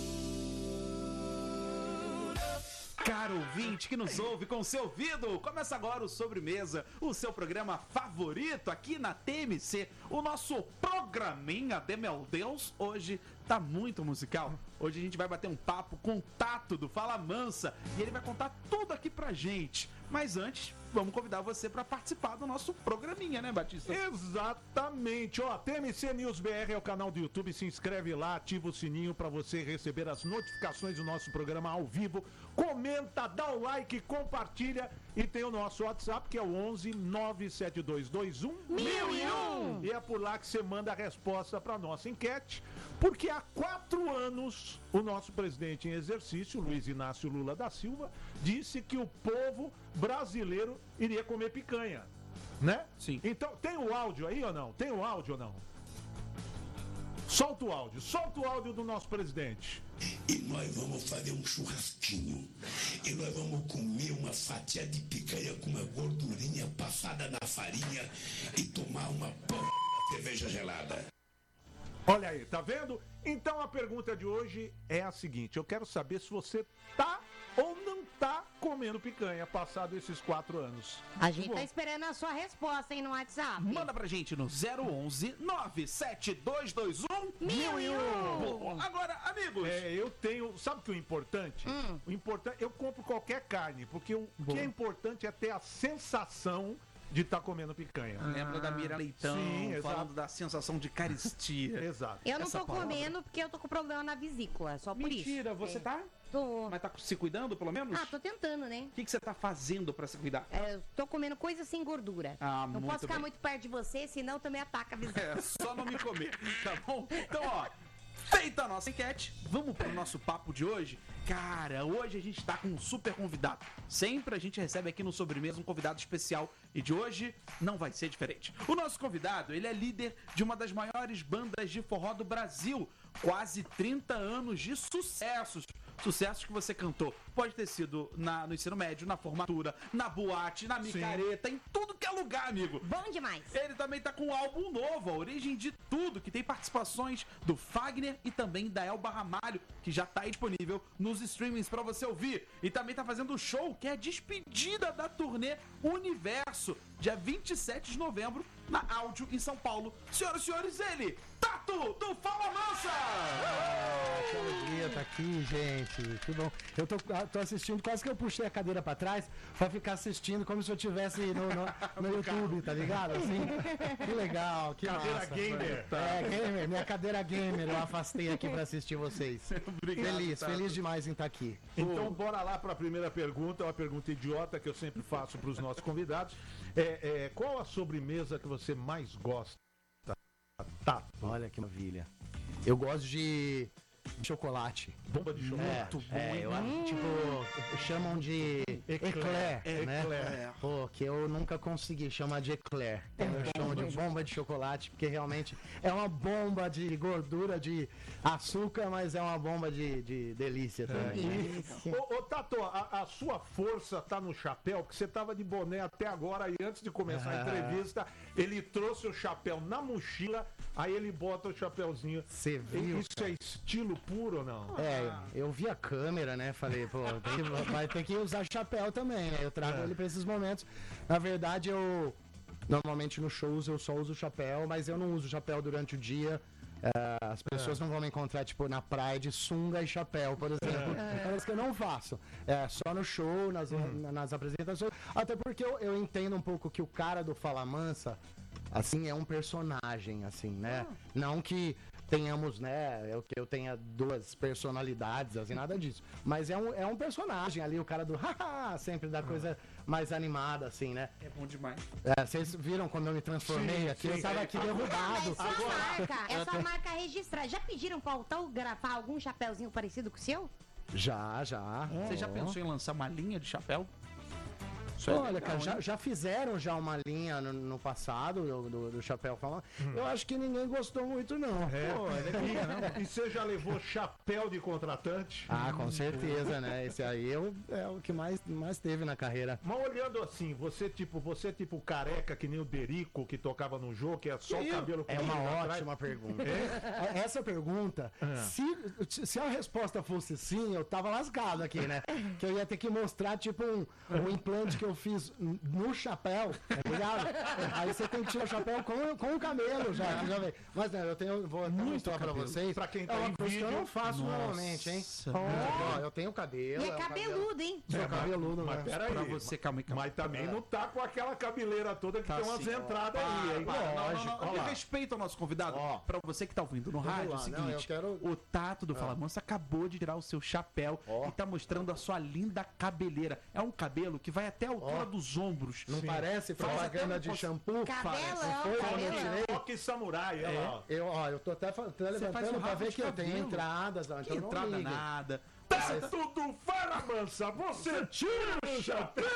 Caro ouvinte que nos ouve com o seu ouvido, começa agora o Sobremesa, o seu programa favorito aqui na TMC, o nosso programinha de meu Deus, hoje tá muito musical. Hoje a gente vai bater um papo com o Tato do Fala Mansa e ele vai contar tudo aqui pra gente. Mas antes, vamos convidar você para participar do nosso programinha, né, Batista? Exatamente. Ó, TMC News BR é o canal do YouTube. Se inscreve lá, ativa o sininho para você receber as notificações do nosso programa ao vivo. Comenta, dá o like, compartilha. E tem o nosso WhatsApp, que é o 11 97221 1001. E é por lá que você manda a resposta para nossa enquete. Porque há 4 anos, o nosso presidente em exercício, Luiz Inácio Lula da Silva, disse que o povo brasileiro iria comer picanha, né? Sim. Então, tem o áudio aí ou não? Tem o áudio ou não? Solta o áudio do nosso presidente. E nós vamos fazer um churrasquinho. E nós vamos comer uma fatia de picanha com uma gordurinha passada na farinha e tomar uma cerveja gelada. Olha aí, tá vendo? Então a pergunta de hoje é a seguinte: eu quero saber se você tá ou não tá comendo picanha passado esses 4 anos. A gente tá esperando a sua resposta aí no WhatsApp. Manda pra gente no 011 97221 1001. Agora, amigos. Eu tenho. Sabe o que é o importante? O importante, eu compro qualquer carne, porque o que é importante é ter a sensação de estar comendo picanha. Lembra da Mira Leitão, Sim, falando da sensação de caristia. Exato. Eu não tô comendo porque eu tô com problema na vesícula, só por isso. Mentira, você tá? Tô. Mas tá se cuidando, pelo menos? Ah, tô tentando, né? O que você tá fazendo pra se cuidar? Eu tô comendo coisa sem gordura. Ah, não muito posso ficar bem. muito perto de você, senão também ataca a vesícula. Só não me comer, tá bom? Então, ó, feita a nossa enquete, vamos pro nosso papo de hoje. Cara, hoje a gente tá com um super convidado. Sempre a gente recebe aqui no Sobremesa um convidado especial e de hoje não vai ser diferente. O nosso convidado, ele é líder de uma das maiores bandas de forró do Brasil. Quase 30 anos de sucessos. Sucessos que você cantou. Pode ter sido no ensino médio, na formatura, na boate, na micareta, em tudo que é lugar, amigo. Bom demais. Ele também tá com um álbum novo, A Origem de Tudo, que tem participações do Fagner e também da Elba Ramalho, que já tá aí disponível nos streamings pra você ouvir. E também tá fazendo um show que é a despedida da turnê Universo, dia 27 de novembro, na Áudio, em São Paulo. Senhoras e senhores, ele, Tato, do Fala Mansa! Que alegria tá aqui, gente. Que bom. Eu tô assistindo, quase que eu puxei a cadeira pra trás pra ficar assistindo como se eu estivesse no YouTube, tá ligado? Assim, que legal, que Cadeira massa. gamer. Gamer, minha cadeira gamer, eu afastei aqui pra assistir vocês. Obrigado, Tato. Feliz demais em estar aqui. Então bora lá para a primeira pergunta, uma pergunta idiota que eu sempre faço para os nossos convidados. Qual a sobremesa que você mais gosta? Tá. Olha que maravilha. Eu gosto de chocolate. Bomba de chocolate. Chamam de eclair, né? Eclair. Pô, que eu nunca consegui chamar de eclair. Eu chamo de bomba de chocolate, porque realmente é uma bomba de gordura, de açúcar, mas é uma bomba de delícia também. Ô Tato, a sua força tá no chapéu, porque você tava de boné até agora e antes de começar a entrevista, ele trouxe o chapéu na mochila, aí ele bota o chapéuzinho. Você viu? Isso é estilo puro ou não? Eu vi a câmera, né? Falei, pô, vai ter que usar chapéu também, né? Eu trago ele pra esses momentos. Na verdade, normalmente nos shows eu só uso chapéu, mas eu não uso chapéu durante o dia. As pessoas não vão me encontrar, tipo, na praia de sunga e chapéu, por exemplo. É isso que eu não faço. Só no show, nas apresentações. Até porque eu entendo um pouco que o cara do Fala Mansa, assim, é um personagem, assim, né? Não que tenhamos, né, eu tenha 2 personalidades, assim, nada disso. Mas é um personagem ali, o cara do haha, sempre da coisa mais animada, assim, né? É bom demais. Vocês viram quando eu me transformei aqui? Eu tava aqui derrubado. É sua marca registrada. Já pediram pra autografar algum chapéuzinho parecido com o seu? Já. Você já pensou em lançar uma linha de chapéu? Olha, cara, já fizeram uma linha no passado do Chapéu Fala. Eu acho que ninguém gostou muito, não. E você já levou chapéu de contratante? Ah, com certeza, né? Esse aí é o que mais teve na carreira. Mas olhando assim, você tipo careca que nem o Derico que tocava no jogo, que é só o cabelo É uma ótima pergunta. Essa pergunta, se a resposta fosse sim, eu tava lascado aqui, né? Que eu ia ter que mostrar tipo um implante que que eu fiz no chapéu, tá ligado? Aí você tem que tirar o chapéu com o cabelo já vem. Mas né, vou mostrar pra vocês. Pra quem tá é uma em coisa vídeo. que eu não faço normalmente, hein? Ó, eu tenho cabelo. E é cabeludo, hein? Sou cabeludo, Mas né? peraí. Pra você, calma aí. Mas também não tá com aquela cabeleira toda que tem umas entradas aí, hein? Não. Olha lá. Respeita o nosso convidado. Pra você que tá ouvindo no rádio, é o seguinte: o Tato do Fala Mansa acabou de tirar o seu chapéu e tá mostrando a sua linda cabeleira. É um cabelo que vai até a altura dos ombros. Não parece propaganda de shampoo? Cabelo, Rock samurai, olha lá. Eu tô até levantando pra ver que eu tenho entradas. Não tem entrada nada. Tato Fala Mansa, você tira o chapéu!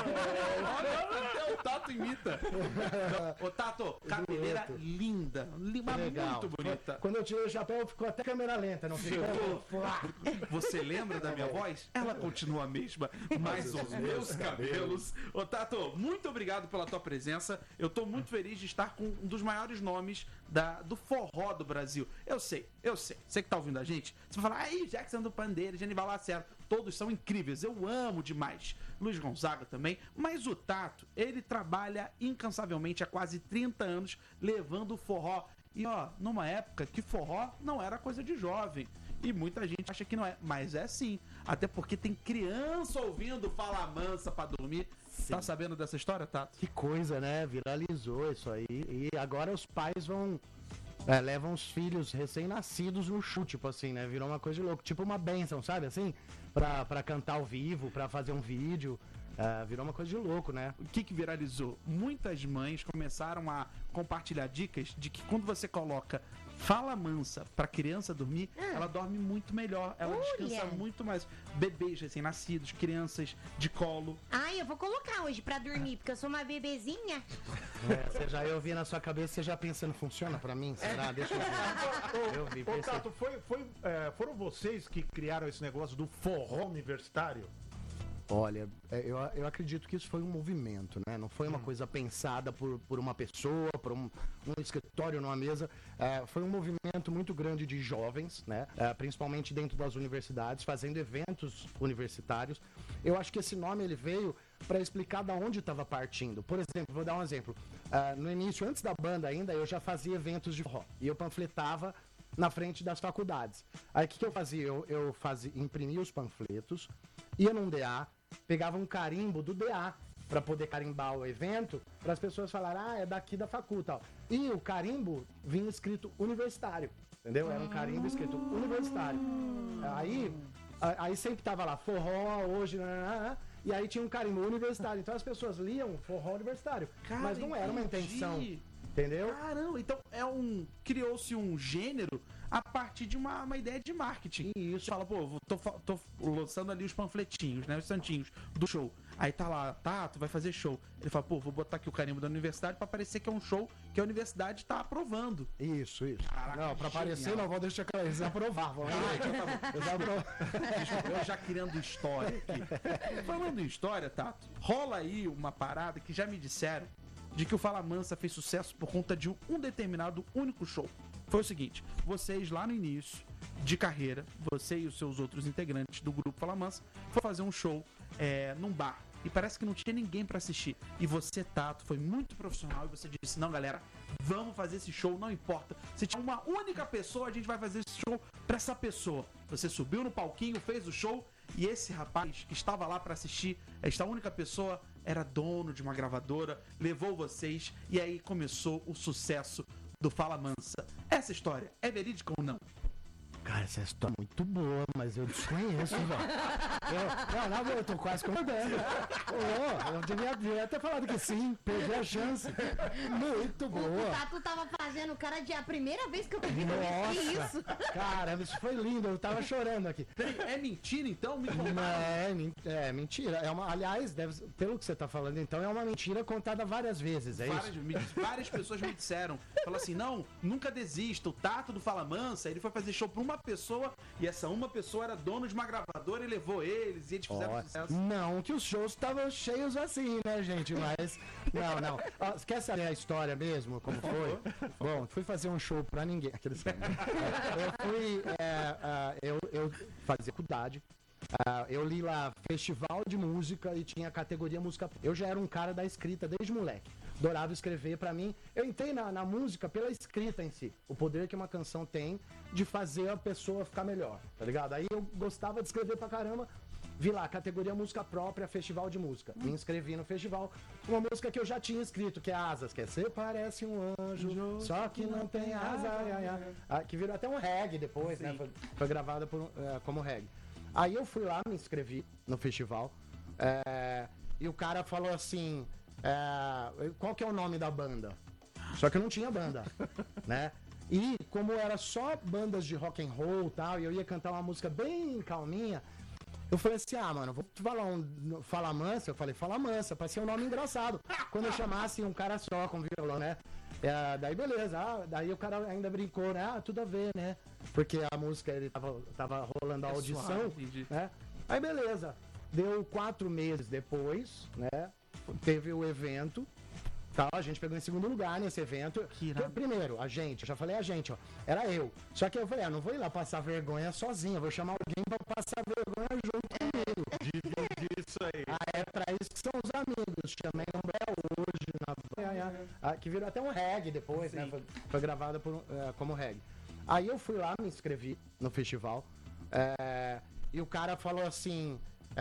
Até o Tato imita. Ô, Tato, cabeleira linda. Muito bonita. Quando eu tirei o chapéu, ficou até câmera lenta, não ficou? Você lembra da minha voz? Ela continua a mesma, mas os meus cabelos. Ô, Tato, muito obrigado pela tua presença. Eu tô muito feliz de estar com um dos maiores nomes do forró do Brasil. Eu sei. Você que tá ouvindo a gente, você vai falar, aí, Jackson do Pandeiro, Genival Lacerda, todos são incríveis, eu amo demais. Luiz Gonzaga também, mas o Tato, ele trabalha incansavelmente há quase 30 anos levando o forró. E numa época que forró não era coisa de jovem. E muita gente acha que não é, mas é sim. Até porque tem criança ouvindo Fala Mansa pra dormir. Sim. Tá sabendo dessa história, Tato? Que coisa, né? Viralizou isso aí. E agora os pais levam os filhos recém-nascidos no show, tipo assim, né? Virou uma coisa de louco. Tipo uma bênção, sabe? Assim, pra cantar ao vivo, pra fazer um vídeo. Virou uma coisa de louco, né? O que viralizou? Muitas mães começaram a compartilhar dicas de que quando você coloca Fala Mansa pra criança dormir, ela dorme muito melhor, ela descansa muito mais. Bebês recém-nascidos, crianças de colo. Ai, eu vou colocar hoje pra dormir, porque eu sou uma bebezinha. Você já eu vi na sua cabeça, você já pensando, funciona pra mim? Será? Deixa eu ver. Ô, Tato, foram vocês que criaram esse negócio do forró universitário? Olha, eu acredito que isso foi um movimento, né? Não foi uma coisa pensada por uma pessoa, por um escritório numa mesa. Foi um movimento muito grande de jovens, né? Principalmente dentro das universidades, fazendo eventos universitários. Eu acho que esse nome ele veio para explicar da onde estava partindo. Por exemplo, vou dar um exemplo. No início, antes da banda ainda, eu já fazia eventos de forró. E eu panfletava na frente das faculdades. Aí o que eu fazia? Eu imprimia os panfletos, ia num DA, pegava um carimbo do DA para poder carimbar o evento, para as pessoas falarem, é daqui da facu, tal. E o carimbo vinha escrito universitário, entendeu? Era um carimbo escrito universitário. Aí sempre tava lá, forró, hoje, e aí tinha um carimbo universitário. Então as pessoas liam forró universitário, mas não era uma intenção. Entendeu? Caramba, então criou-se um gênero a partir de uma ideia de marketing. Isso. Fala, tô lançando ali os panfletinhos, né? Os santinhos do show. Aí tá lá, tu vai fazer show. Ele fala, vou botar aqui o carimbo da universidade pra parecer que é um show que a universidade tá aprovando. Isso. Caraca, não, pra parecer não, vou deixar que eles aprovavam. Eu já criando história aqui. Falando em história, Tato, rola aí uma parada que já me disseram de que o Fala Mansa fez sucesso por conta de um determinado único show. Foi o seguinte, vocês lá no início de carreira, você e os seus outros integrantes do grupo Fala Mansa, foram fazer um show num bar. E parece que não tinha ninguém pra assistir. E você, Tato, foi muito profissional e você disse, não, galera, vamos fazer esse show, não importa. Se tiver uma única pessoa, a gente vai fazer esse show pra essa pessoa. Você subiu no palquinho, fez o show e esse rapaz que estava lá pra assistir, esta única pessoa, era dono de uma gravadora, levou vocês e aí começou o sucesso do Fala Mansa. Essa história é verídica ou não? Cara, essa história é muito boa, mas eu desconheço, velho. Eu tô quase concordando. Eu devia ter falado que sim, perdi a chance. Muito boa. O Tato tava fazendo cara de a primeira vez que eu vi isso. Caramba, isso foi lindo, eu tava chorando aqui. É mentira, então? É mentira. Aliás, pelo que você tá falando, então, é uma mentira contada várias vezes, isso? Várias pessoas me disseram. Falaram assim, não, nunca desista. O Tato do Fala Mansa, ele foi fazer show pra uma pessoa e essa uma pessoa era dono de uma gravadora e levou eles e eles fizeram sucesso. Não, que os shows estavam cheios assim, né, gente? Mas, não. Você quer saber a história mesmo, como foi? Bom, fui fazer um show pra ninguém. Eu fazia faculdade, Eu li lá Festival de Música e tinha a categoria Música. Eu já era um cara da escrita desde moleque. Adorava escrever. Pra mim, eu entrei na música pela escrita em si. O poder que uma canção tem de fazer a pessoa ficar melhor, tá ligado? Aí eu gostava de escrever pra caramba. Vi lá, categoria música própria, Festival de Música. Me inscrevi no festival. Uma música que eu já tinha escrito, que é Asas, que é Você parece um anjo, só que não tem asa. Que virou até um reggae depois, né? Foi gravada como reggae. Aí eu fui lá, me inscrevi no festival. E o cara falou assim, qual que é o nome da banda? Só que eu não tinha banda, né? E como era só bandas de rock and roll e tal, e eu ia cantar uma música bem calminha, eu falei assim, mano, vou te falar Fala Mansa. Eu falei, Fala Mansa, pra ser um nome engraçado. Quando eu chamasse um cara só com violão, né? Daí beleza, daí o cara ainda brincou, né? Tudo a ver, né? Porque a música, ele tava rolando a audição, né? Aí beleza, deu 4 meses depois, né? Teve o evento. A gente pegou em segundo lugar nesse evento. Primeiro, eu já falei era eu. Só que eu falei, não vou ir lá passar vergonha sozinho, eu vou chamar alguém pra passar vergonha junto comigo. Dividir isso aí. É pra isso que são os amigos. Chamei um Bel hoje, que virou até um reggae depois, né? Foi gravada como reggae. Aí eu fui lá, me inscrevi no festival, e o cara falou assim,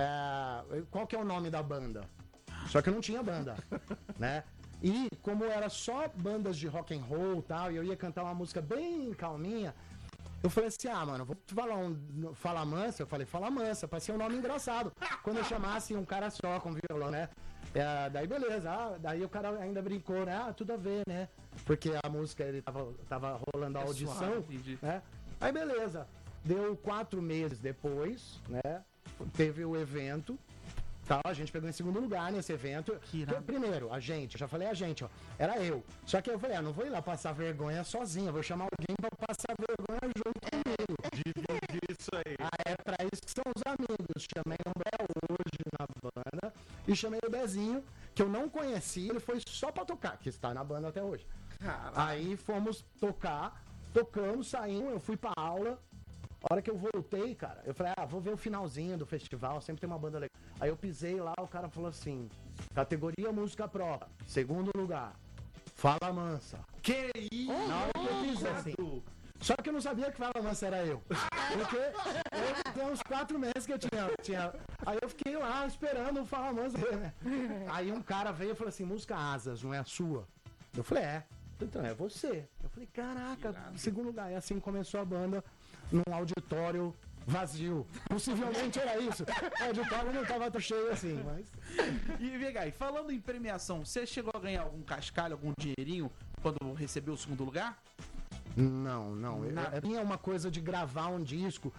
qual que é o nome da banda? Só que eu não tinha banda, né? E como era só bandas de rock and roll e tal, e eu ia cantar uma música bem calminha, eu falei assim, mano, vou te falar Fala Mansa. Eu falei, Fala Mansa, pra ser um nome engraçado. Quando eu chamasse um cara só com violão, né? Daí beleza, daí o cara ainda brincou, né? Tudo a ver, né? Porque a música, ele tava rolando a audição, né? Aí beleza, deu 4 meses depois, né? Teve o evento. A gente pegou em segundo lugar nesse evento. Primeiro, eu já falei era eu. Só que eu falei, não vou ir lá passar vergonha sozinho, eu vou chamar alguém pra passar vergonha junto comigo. Dividir isso aí. É pra isso que são os amigos. Chamei um Bel hoje na banda e chamei o Bezinho, que eu não conhecia, ele foi só pra tocar, que está na banda até hoje. Caraca. Aí fomos tocar, tocamos, saímos, eu fui pra aula. A hora que eu voltei, cara, eu falei, vou ver o finalzinho do festival, sempre tem uma banda legal. Aí eu pisei lá, o cara falou assim, categoria música própria, segundo lugar, Fala Mansa. Que isso? Na hora que eu fiz assim. Só que eu não sabia que Fala Mansa era eu. Porque eu tenho uns 4 meses que eu tinha. Aí eu fiquei lá esperando o Fala Mansa, né? Aí um cara veio e falou assim, música Asas, não é a sua? Eu falei, então é você. Eu falei, caraca, segundo lugar. E assim começou a banda num auditório vazio. Possivelmente era isso. O auditório não estava tão cheio assim, mas... E Vegai, falando em premiação, você chegou a ganhar algum cascalho, algum dinheirinho quando recebeu o segundo lugar? Não. Tinha uma coisa de gravar um disco,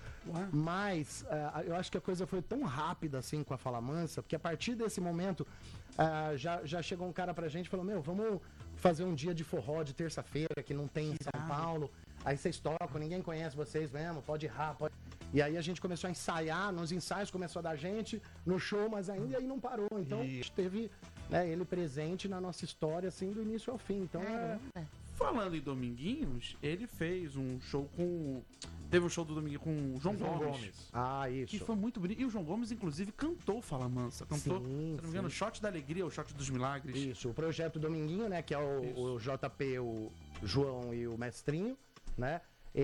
mas eu acho que a coisa foi tão rápida assim com a Fala Mansa, porque a partir desse momento já chegou um cara pra gente e falou, vamos fazer um dia de forró de terça-feira que não tem em São Paulo. Aí vocês tocam, ninguém conhece vocês mesmo, pode errar, pode... E aí a gente começou a ensaiar, nos ensaios começou a dar gente, no show, mas ainda aí não parou. Então a gente teve ele presente na nossa história, assim, do início ao fim. Então Falando em Dominguinhos, ele fez um show com... Teve um show do Dominguinho com o João Gomes. Isso. Que foi muito bonito. E o João Gomes, inclusive, cantou Fala Mansa. Cantou, se não me engano, Shot da Alegria ou Shot dos Milagres. Isso, o projeto Dominguinho, né, que é o JP, o João e o Mestrinho, né?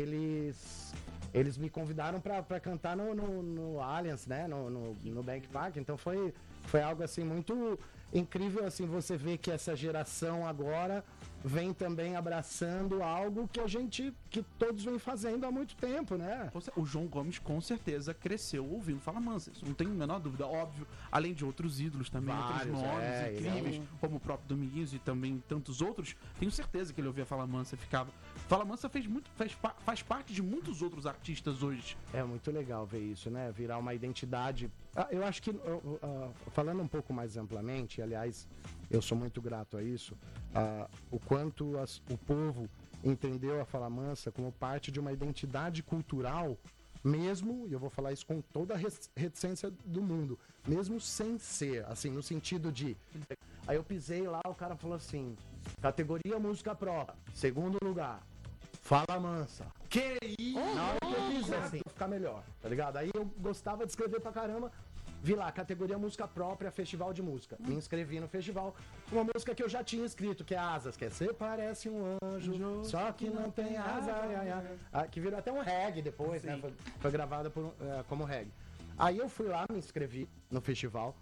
Eles me convidaram pra cantar no Allianz, né? No Bank Park. Então foi algo assim muito incrível, assim, você vê que essa geração agora vem também abraçando algo que todos vêm fazendo há muito tempo, né? O João Gomes com certeza cresceu ouvindo Fala Mansa, isso não tem a menor dúvida, óbvio, além de outros ídolos também, outros nomes incríveis, como o próprio Dominguinhos e também tantos outros, tenho certeza que ele ouvia Fala Mansa e ficava... Fala Mansa faz parte de muitos outros artistas hoje. É muito legal ver isso, né? Virar uma identidade. Eu acho que, falando um pouco mais amplamente, aliás, eu sou muito grato a isso, o quanto o povo entendeu a Fala Mansa como parte de uma identidade cultural, mesmo, e eu vou falar isso com toda a reticência do mundo, mesmo sem ser, assim, no sentido de... Aí eu pisei lá, o cara falou assim, categoria música própria, segundo lugar, Fala Mansa. Que isso? Na hora que eu fiz assim, pra ficar melhor, tá ligado? Aí eu gostava de escrever pra caramba. Vi lá, categoria música própria, festival de música. Me inscrevi no festival. Uma música que eu já tinha escrito, que é Asas, que é Você parece um anjo, só que não tem asa. Que virou até um reggae depois, né? Foi gravada como reggae. Aí eu fui lá, me inscrevi no festival.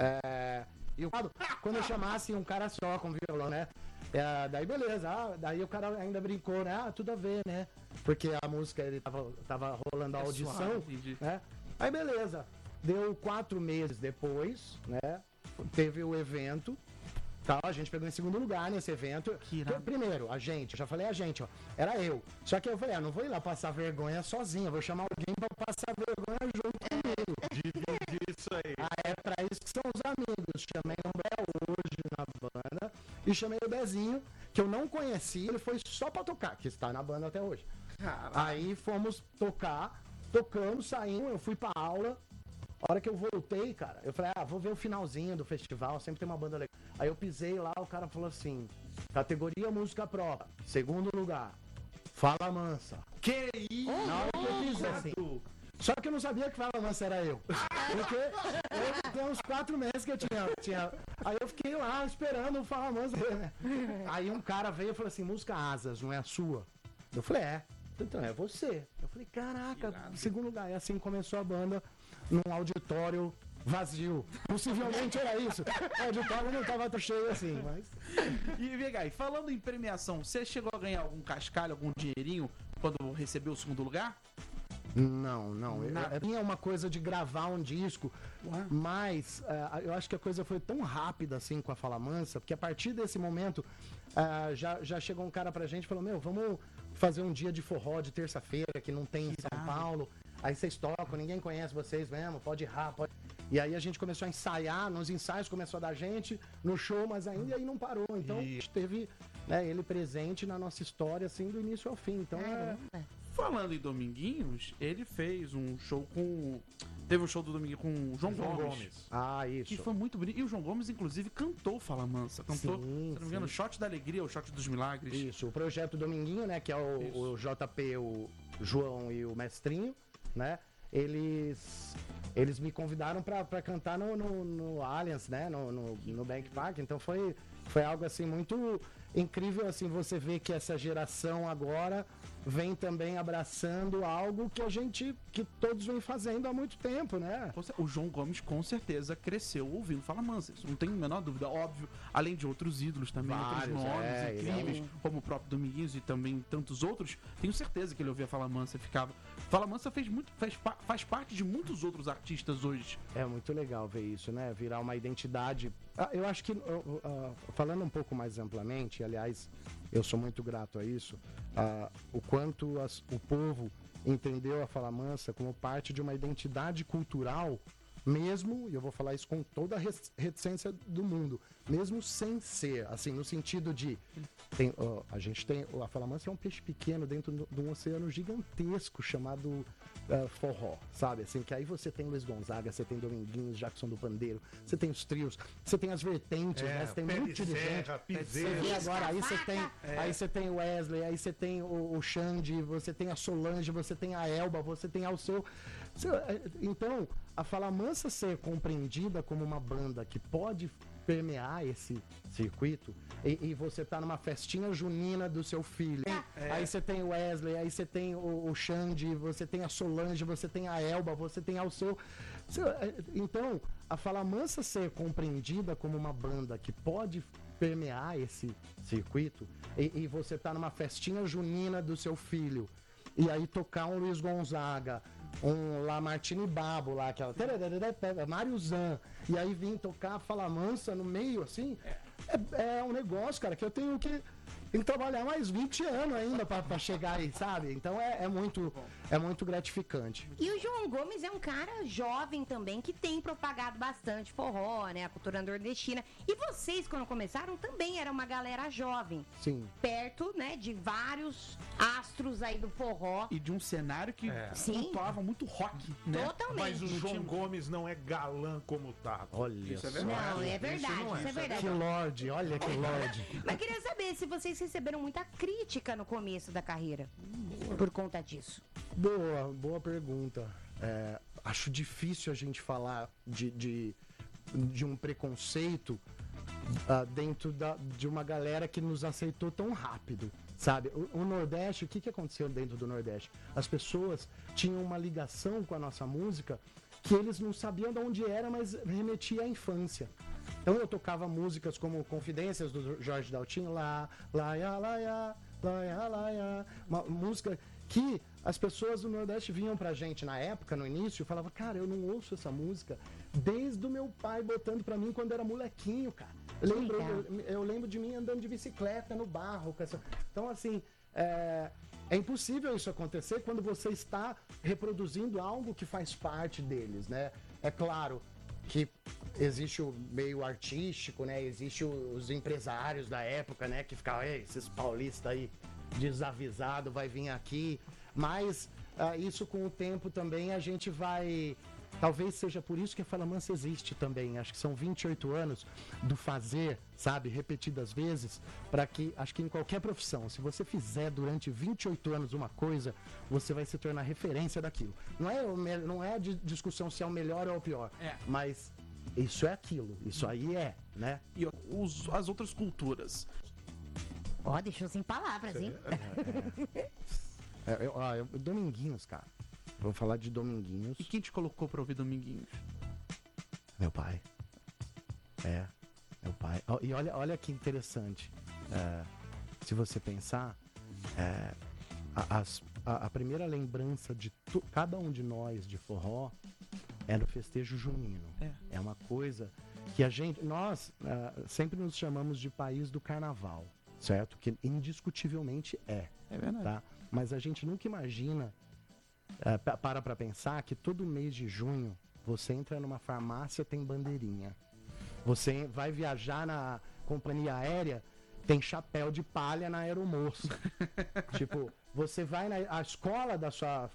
E quando eu chamasse um cara só com violão, né? Daí beleza, daí o cara ainda brincou, né? Tudo a ver, né? Porque a música, ele tava rolando a audição, suave, né? Aí beleza. Deu 4 meses depois, né? Teve o evento. Tá, a gente pegou em segundo lugar nesse evento. Primeiro, a gente, eu já falei a gente, ó. Era eu. Só que eu falei, não vou ir lá passar vergonha sozinho. Eu vou chamar alguém pra passar vergonha junto comigo. Dividir isso aí. É pra isso que são os amigos. Chamei o Bé hoje na banda. E chamei o Bezinho, que eu não conhecia. Ele foi só pra tocar, que está na banda até hoje. Aí fomos tocar. Tocamos, saímos. Eu fui pra aula. A hora que eu voltei, cara, eu falei, vou ver o finalzinho do festival, sempre tem uma banda legal. Aí eu pisei lá, o cara falou assim, categoria música própria, segundo lugar, Fala Mansa. Que isso? Na hora que eu fiz assim. Só que eu não sabia que Fala Mansa era eu. Porque eu tenho uns 4 meses que eu tinha. Aí eu fiquei lá esperando o Fala Mansa, né? Aí um cara veio e falou assim, música Asas, não é a sua? Eu falei, então é você. Eu falei, caraca, segundo lugar. E assim começou a banda. Num auditório vazio. Possivelmente era isso. O auditório não estava tão cheio assim, mas... E vem aí, falando em premiação, você chegou a ganhar algum cascalho, algum dinheirinho quando recebeu o segundo lugar? Não. Tinha uma coisa de gravar um disco, mas eu acho que a coisa foi tão rápida assim com a Fala Mansa, porque a partir desse momento já chegou um cara pra gente e falou, vamos fazer um dia de forró de terça-feira que não tem em São Paulo. Aí vocês tocam, ninguém conhece vocês mesmo, pode errar, pode... E aí a gente começou a ensaiar, nos ensaios começou a dar gente, no show, mas ainda aí não parou. Então a gente teve ele presente na nossa história, assim, do início ao fim. Então Falando em Dominguinhos, ele fez um show com... Teve um show do Dominguinho com o João Gomes. Isso. Que foi muito bonito. E o João Gomes, inclusive, cantou Fala Mansa. Cantou, se não me engano, Shot da Alegria ou Shot dos Milagres. Isso, o projeto Dominguinho, né, que é o JP, o João e o Mestrinho, né? Eles me convidaram pra cantar no Allianz, né? No Bank Park. Então foi algo assim muito incrível, assim, você vê que essa geração agora vem também abraçando algo que todos vêm fazendo há muito tempo, né? O João Gomes com certeza cresceu ouvindo Fala Mansa, isso não tem a menor dúvida, óbvio, além de outros ídolos também, outros nomes incríveis, como o próprio Dominguinhos e também tantos outros, tenho certeza que ele ouvia Fala Mansa e ficava... Fala Mansa faz parte de muitos outros artistas hoje. É muito legal ver isso, né? Virar uma identidade. Eu acho que, falando um pouco mais amplamente, aliás, eu sou muito grato a isso, o quanto o povo entendeu a Fala Mansa como parte de uma identidade cultural, mesmo, e eu vou falar isso com toda a reticência do mundo, mesmo sem ser, assim, no sentido de a Fala Mansa é um peixe pequeno dentro de um oceano gigantesco chamado forró, sabe? Assim, que aí você tem Luiz Gonzaga, você tem Dominguinhos, Jackson do Pandeiro, você tem os trios, você tem as vertentes, né? Você tem muito de gente. Você vê agora, aí você tem o Wesley, aí você tem o Xande, você tem a Solange, você tem a Elba, você tem Alceu. Então, a Fala Mansa ser compreendida como uma banda que pode permear esse circuito e você tá numa festinha junina do seu filho, aí você tem o Wesley, aí você tem o Xande, você tem a Solange, você tem a Elba, você tem Alceu. Então, a Fala Mansa ser compreendida como uma banda que pode permear esse circuito e você tá numa festinha junina do seu filho e aí tocar um Luiz Gonzaga, um Lamartine Babo lá, aquela Mário Zan, e aí vim tocar Fala Mansa no meio, assim, é um negócio, cara, que eu tenho que trabalhar mais 20 anos ainda pra chegar aí, sabe? Então é muito... é muito gratificante. E o João Gomes é um cara jovem também, que tem propagado bastante forró, né? A cultura nordestina. E vocês, quando começaram, também era uma galera jovem. Sim. Perto, né, de vários astros aí do forró. E de um cenário que pontuava muito rock, né? Totalmente. Mas o João Gomes não é galã como tá. Olha isso é só. verdade. Não, é verdade, isso é verdade. Que lorde, olha que lorde. Mas queria saber se vocês receberam muita crítica no começo da carreira por conta disso. Boa pergunta. Acho difícil a gente falar de um preconceito dentro de uma galera que nos aceitou tão rápido, sabe? O Nordeste, o que aconteceu dentro do Nordeste? As pessoas tinham uma ligação com a nossa música que eles não sabiam de onde era, mas remetia à infância. Então eu tocava músicas como Confidências do Jorge Daltinho, lá, uma música que as pessoas do Nordeste vinham pra gente na época, no início, e falavam, cara, eu não ouço essa música desde o meu pai botando pra mim quando era molequinho, cara. Eu lembro de mim andando de bicicleta no barro. Então, assim, é impossível isso acontecer quando você está reproduzindo algo que faz parte deles, né? É claro que existe o meio artístico, né? Existe os empresários da época, né? Que ficavam, esses paulistas aí desavisado vai vir aqui. Mas isso com o tempo também a gente vai... Talvez seja por isso que a Fala Mansa existe também. Acho que são 28 anos do fazer, sabe, repetidas vezes, para que, acho que em qualquer profissão, se você fizer durante 28 anos uma coisa, você vai se tornar referência daquilo. Não é de discussão se é o melhor ou o pior, mas isso é aquilo, isso aí né? E as outras culturas? Deixou sem palavras, hein? Dominguinhos, cara. Vou falar de Dominguinhos. E quem te colocou pra ouvir Dominguinhos? Meu pai. Meu pai. E olha que interessante. Se você pensar, a primeira lembrança de cada um de nós de forró era o festejo junino. É uma coisa que nós sempre nos chamamos de país do carnaval, certo? Que indiscutivelmente é. É verdade. Tá? Mas a gente nunca imagina, pra pensar que todo mês de junho você entra numa farmácia, tem bandeirinha. Você vai viajar na companhia aérea, tem chapéu de palha na aeromoça. Tipo, você vai na escola da sua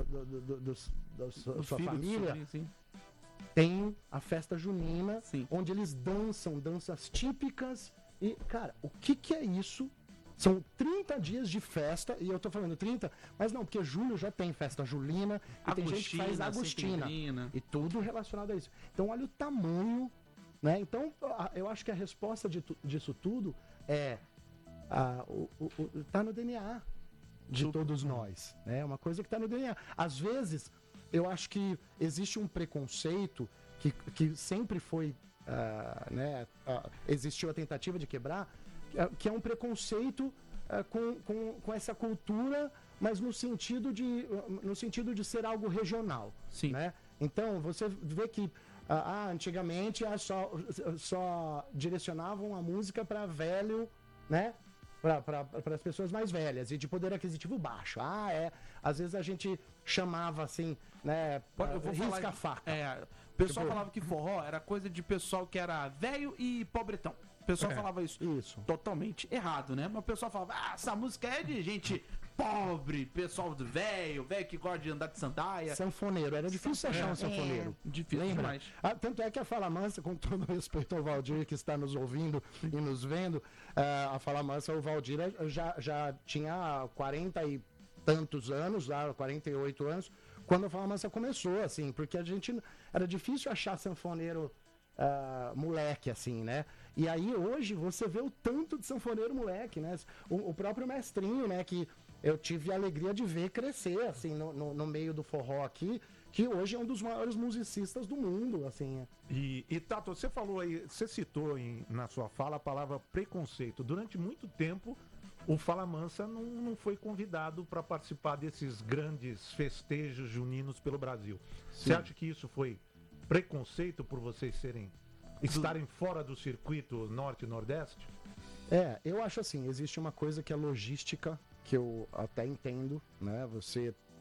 família, sim. Tem a festa junina, onde eles dançam danças típicas. E, cara, o que é isso? São 30 dias de festa, e eu tô falando 30, mas não, porque julho já tem festa julina, e tem gente que faz agostina, e tudo relacionado a isso. Então, olha o tamanho, né? Então, eu acho que a resposta disso tudo tá no DNA de todos nós, né? É uma coisa que tá no DNA. Às vezes, eu acho que existe um preconceito que sempre foi, existiu a tentativa de quebrar, que é um preconceito com essa cultura, mas no sentido de ser algo regional. Sim. Né? Então, você vê que antigamente só direcionavam a música para velho, né? Para as pessoas mais velhas e de poder aquisitivo baixo. Às vezes a gente chamava assim, né? Eu vou risca a faca. O pessoal falava que forró era coisa de pessoal que era velho e pobretão. O pessoal falava isso. Totalmente errado, né? Mas o pessoal falava, essa música é de gente pobre, pessoal do velho que gosta de andar de sandália. Sanfoneiro, era difícil achar um sanfoneiro. Difícil demais. Tanto é que a Fala Mansa, com todo respeito ao Valdir que está nos ouvindo e nos vendo, a Fala Mansa, o Valdir já tinha 40 e tantos anos, 48 anos, quando a Fala Mansa começou, assim, porque era difícil achar sanfoneiro moleque, assim, né? E aí hoje você vê o tanto de sanfoneiro moleque, né? O próprio Mestrinho, né? Que eu tive a alegria de ver crescer, assim, no meio do forró aqui, que hoje é um dos maiores musicistas do mundo, assim. E Tato, você falou aí, você citou na sua fala a palavra preconceito. Durante muito tempo, o Fala Mansa não foi convidado para participar desses grandes festejos juninos pelo Brasil. Sim. Você acha que isso foi preconceito por vocês estarem fora do circuito norte e nordeste? Eu acho assim, existe uma coisa que é logística, que eu até entendo, né? Você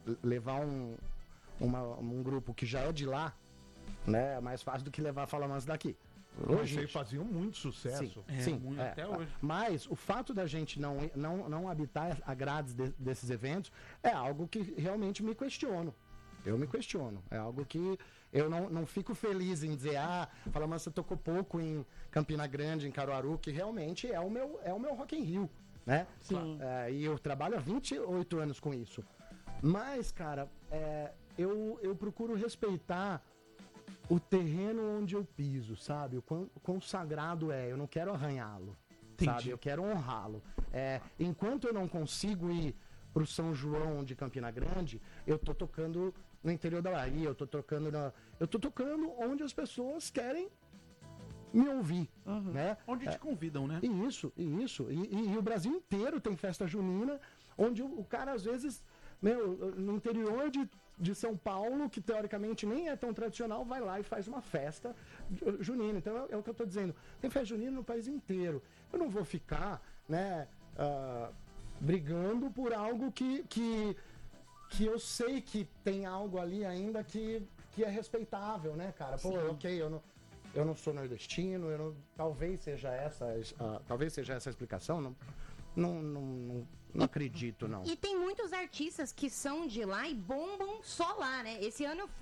levar um grupo que já é de lá, né? É mais fácil do que levar Fala Mansa daqui. Hoje aí faziam muito sucesso. Sim, até hoje. Mas o fato da gente não habitar a grades desses eventos é algo que realmente me questiono. Eu me questiono. É algo que eu não fico feliz em dizer, Fala Mansa tocou pouco em Campina Grande, em Caruaru, que realmente é o meu Rock in Rio, né? Sim. E eu trabalho há 28 anos com isso. Mas, cara, eu procuro respeitar o terreno onde eu piso, sabe? O quão sagrado é. Eu não quero arranhá-lo, sabe? Eu quero honrá-lo. Enquanto eu não consigo ir pro São João de Campina Grande, eu tô tocando no interior da Bahia, eu tô tocando onde as pessoas querem me ouvir, né? Onde te convidam, né? Isso. E o Brasil inteiro tem festa junina, onde o cara, às vezes, no interior de São Paulo, que teoricamente nem é tão tradicional, vai lá e faz uma festa junina. Então é o que eu tô dizendo. Tem festa junina no país inteiro. Eu não vou ficar, né, brigando por algo que eu sei que tem algo ali ainda que é respeitável, né, cara? Pô, ok, eu não sou nordestino, talvez seja essa a explicação, não acredito, não. E tem muitos artistas que são de lá e bombam só lá, né? Esse ano eu